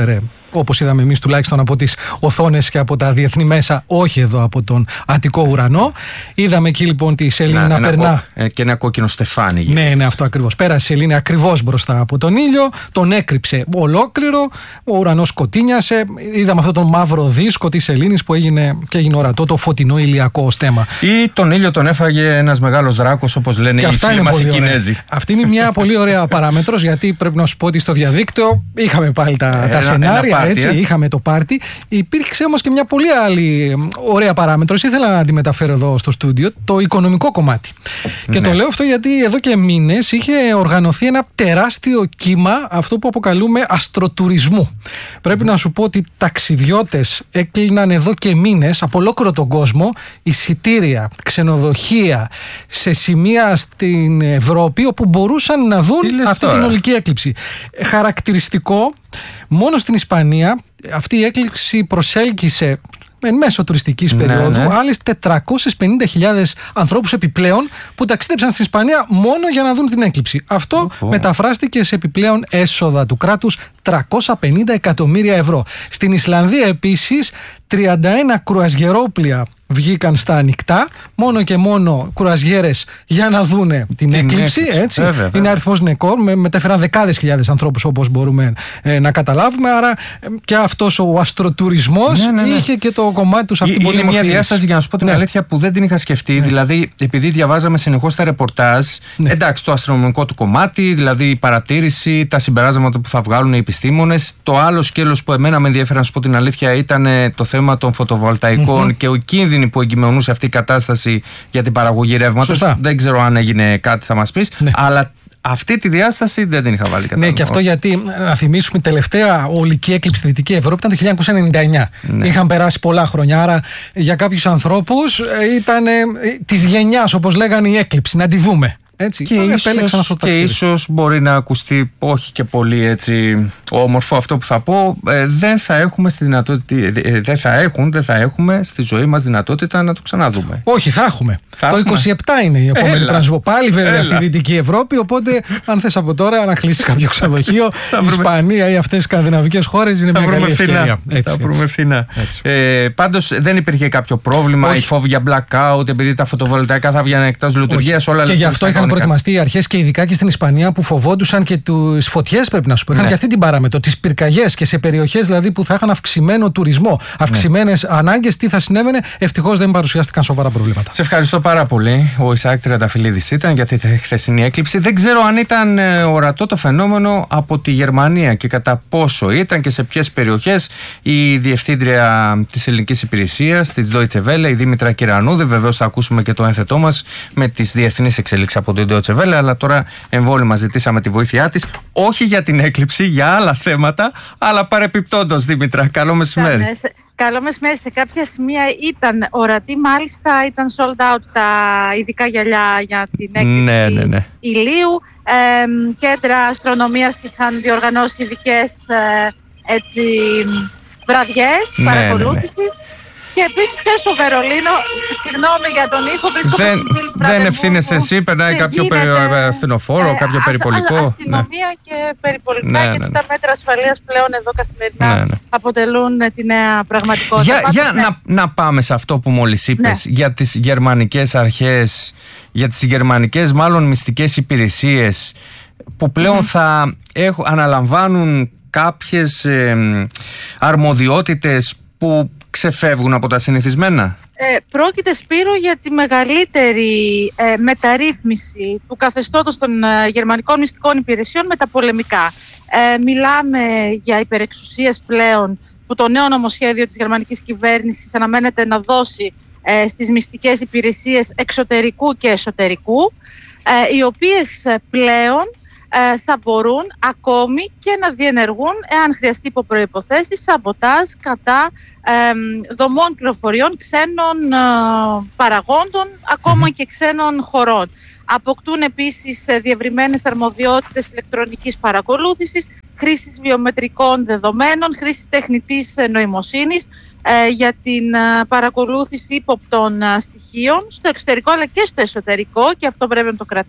όπως είδαμε εμείς τουλάχιστον από τις οθόνες και από τα διεθνή μέσα, όχι εδώ από τον Αττικό ουρανό. Είδαμε εκεί λοιπόν τη σελήνη να, να περνά. Κο... και ένα κόκκινο στεφάνι. Ναι, ναι, αυτό ακριβώς. Πέρασε η σελήνη ακριβώς μπροστά από τον ήλιο, τον έκρυψε ολόκληρο, ο ουρανός σκοτίνιασε. Είδαμε αυτό τον μαύρο δίσκο της σελήνης που έγινε και έγινε ορατό το φωτεινό ηλιακό στέμα. Ή τον ήλιο τον έφαγε ένας μεγάλος δράκος, όπως λένε οι φίλοι μας οι Κινέζοι. Αυτή είναι μια πολύ ωραία παράμετρος, γιατί πρέπει να σου πω ότι στο διαδίκτυο είχαμε πάλι τα, ε, τα ένα, σενάρια, ένα πάρτι, έτσι, ε? είχαμε το πάρτι. Υπήρξε όμως και μια πολύ άλλη ωραία παράμετρος. Ήθελα να τη μεταφέρω εδώ στο στούντιο, το οικονομικό κομμάτι. Ναι. Και το λέω αυτό γιατί εδώ και μήνες είχε οργανωθεί ένα τεράστιο κύμα, αυτό που αποκαλούμε αστροτουρισμού. Πρέπει να σου πω ότι ταξιδιώτες έκλειναν εδώ και μήνες από ολόκληρο τον κόσμο εισιτήρια, ξενοδοχεία σε σημεία στην Ευρώπη όπου μπορούσαν να δουν αυτή τώρα την ολική έκλειψη. Χαρακτηριστικό, μόνο στην Ισπανία αυτή η έκλειψη προσέλκυσε εν μέσω τουριστικής περίοδου, ναι, ναι, άλλες τετρακόσιες πενήντα χιλιάδες ανθρώπους επιπλέον που ταξίδεψαν στην Ισπανία μόνο για να δουν την έκλειψη. Αυτό oh, oh. μεταφράστηκε σε επιπλέον έσοδα του κράτους τριακόσια πενήντα εκατομμύρια ευρώ. Στην Ισλανδία επίσης τριάντα ένα κρουαζιερόπλια βγήκαν στα ανοιχτά, μόνο και μόνο κρουαζιέρες για να δούνε την, την έκλειψη. Έτσι. Ε, είναι αριθμός νεκόρ, με, μετέφεραν δεκάδες χιλιάδες ανθρώπους, όπως μπορούμε ε, να καταλάβουμε. Άρα ε, και αυτός ο αστροτουρισμός, ναι, ναι, ναι, είχε και το κομμάτι του σε αυτή την πολύ Είναι μια διάσταση, για να σου πω την ναι. αλήθεια, που δεν την είχα σκεφτεί. Ναι. Δηλαδή, επειδή διαβάζαμε συνεχώς τα ρεπορτάζ, ναι. εντάξει, το αστρονομικό του κομμάτι, δηλαδή η παρατήρηση, τα συμπεράσματα που θα βγάλουν οι επιστήμονες. Το άλλο σκέλος που εμένα με ενδιαφέρει, να σου πω την αλήθεια, ήταν το θέμα των φωτοβολταϊκών mm-hmm. και ο κίνδυνος που εγκυμονούσε αυτή η κατάσταση για την παραγωγή ρεύματος. Δεν ξέρω αν έγινε κάτι, θα μας πεις. Ναι. Αλλά αυτή τη διάσταση δεν την είχα βάλει κατά. Ναι, και αυτό γιατί, να θυμίσουμε, η τελευταία ολική έκλειψη στη Δυτική Ευρώπη ήταν το χίλια εννιακόσια ενενήντα εννιά. Ναι. Είχαν περάσει πολλά χρόνια. Άρα για κάποιους ανθρώπους ήταν ε, της γενιάς, όπως λέγανε, η έκλειψη. Να τη δούμε. Έτσι, και ίσως, και ίσως μπορεί να ακουστεί όχι και πολύ έτσι όμορφο αυτό που θα πω, ε, δεν θα έχουμε στη δυνατότητα, ε, δεν θα έχουν, δεν θα έχουμε στη ζωή μας δυνατότητα να το ξαναδούμε. Όχι, θα έχουμε. Θα το έχουμε. είκοσι επτά είναι η επόμενη πράσβο. Πάλι βέβαια Έλα. στη Δυτική Ευρώπη, οπότε αν θες από τώρα να κλείσεις κάποιο ξενοδοχείο, η Ισπανία ή αυτές οι σκανδιναβικές χώρες είναι θα μια καλή ευκαιρία. Θα βρούμε φθηνά. Ε, πάντως δεν υπήρχε κάποιο πρόβλημα, η φόβη για blackout, επειδή τα φωτοβολταϊκά θα βγαίνουν εκτός λειτουργίας, όλα και γι' αυτό είχαν προετοιμαστεί οι αρχές και ειδικά και στην Ισπανία που φοβόντουσαν και τις φωτιές, πρέπει να σου πω. Είχαν ναι. και αυτή την παράμετρο, τις πυρκαγιές και σε περιοχές δηλαδή που θα είχαν αυξημένο τουρισμό, αυξημένες ναι. ανάγκες, τι θα συνέβαινε. Ευτυχώς δεν παρουσιάστηκαν σοβαρά προβλήματα. Σε ευχαριστώ πάρα πολύ. Ο Ισαάκ Τριανταφυλλίδης ήταν για τη χθεσινή έκλειψη. Δεν ξέρω αν ήταν ορατό το φαινόμενο από τη Γερμανία και κατά πόσο ήταν και σε ποιες περιοχές. Η διευθύντρια της ελληνικής υπηρεσίας, της Deutsche Welle, η Δήμητρα Κυρανούδη, βεβαίως θα ακούσουμε και το ένθετό μας με τις διεθνείς εξελίξεις από την Deutsche Welle, αλλά τώρα εμβόλυμα ζητήσαμε τη βοήθειά της, όχι για την έκλειψη, για άλλα θέματα, αλλά παρεπιπτόντως, Δήμητρα. Καλό μεσημέρι. Καλό μεσημέρι. Σε κάποια σημεία ήταν ορατή, μάλιστα ήταν sold out τα ειδικά γυαλιά για την έκλειψη ναι, ναι, ναι. ηλίου. Ε, κέντρα αστρονομίας είχαν διοργανώσει ειδικές ε, έτσι, βραδιές ναι, παρακολούθησης. Ναι, ναι. Και επίσης και στο Βερολίνο, συγγνώμη για τον ήχο, δεν, δεν ευθύνεσαι εσύ, περνάει κάποιο γίνεται, ασθενοφόρο, ε, κάποιο περιπολικό. Α, αστυνομία ναι. και περιπολικά, ναι, γιατί ναι, ναι. τα μέτρα ασφαλείας πλέον εδώ καθημερινά ναι, ναι. αποτελούν τη νέα πραγματικότητα. Για, για ναι. να, να πάμε σε αυτό που μόλις είπες, ναι. για τις γερμανικές αρχές, για τις γερμανικές μάλλον μυστικές υπηρεσίες, που πλέον mm-hmm. θα έχουν, αναλαμβάνουν κάποιες ε, αρμοδιότητες που ξεφεύγουν από τα συνηθισμένα. Ε, πρόκειται, Σπύρο, για τη μεγαλύτερη ε, μεταρρύθμιση του καθεστώτος των ε, γερμανικών μυστικών υπηρεσιών με τα πολεμικά. Ε, μιλάμε για υπερεξουσίες πλέον που το νέο νομοσχέδιο της γερμανικής κυβέρνησης αναμένεται να δώσει ε, στις μυστικές υπηρεσίες εξωτερικού και εσωτερικού, ε, οι οποίες ε, πλέον Ε, θα μπορούν ακόμη και να διενεργούν, εάν χρειαστεί υπό προϋποθέσεις, σαμποτάζ κατά ε, δομών πληροφοριών ξένων ε, παραγόντων, ακόμα mm-hmm. και ξένων χωρών. Αποκτούν επίσης ε, διευρυμένες αρμοδιότητες ηλεκτρονικής παρακολούθησης, χρήσης βιομετρικών δεδομένων, χρήσης τεχνητής ε, νοημοσύνης ε, για την ε, παρακολούθηση ύποπτων ε, στοιχείων στο εξωτερικό αλλά και στο εσωτερικό, και αυτό πρέπει να το κρατήσουμε.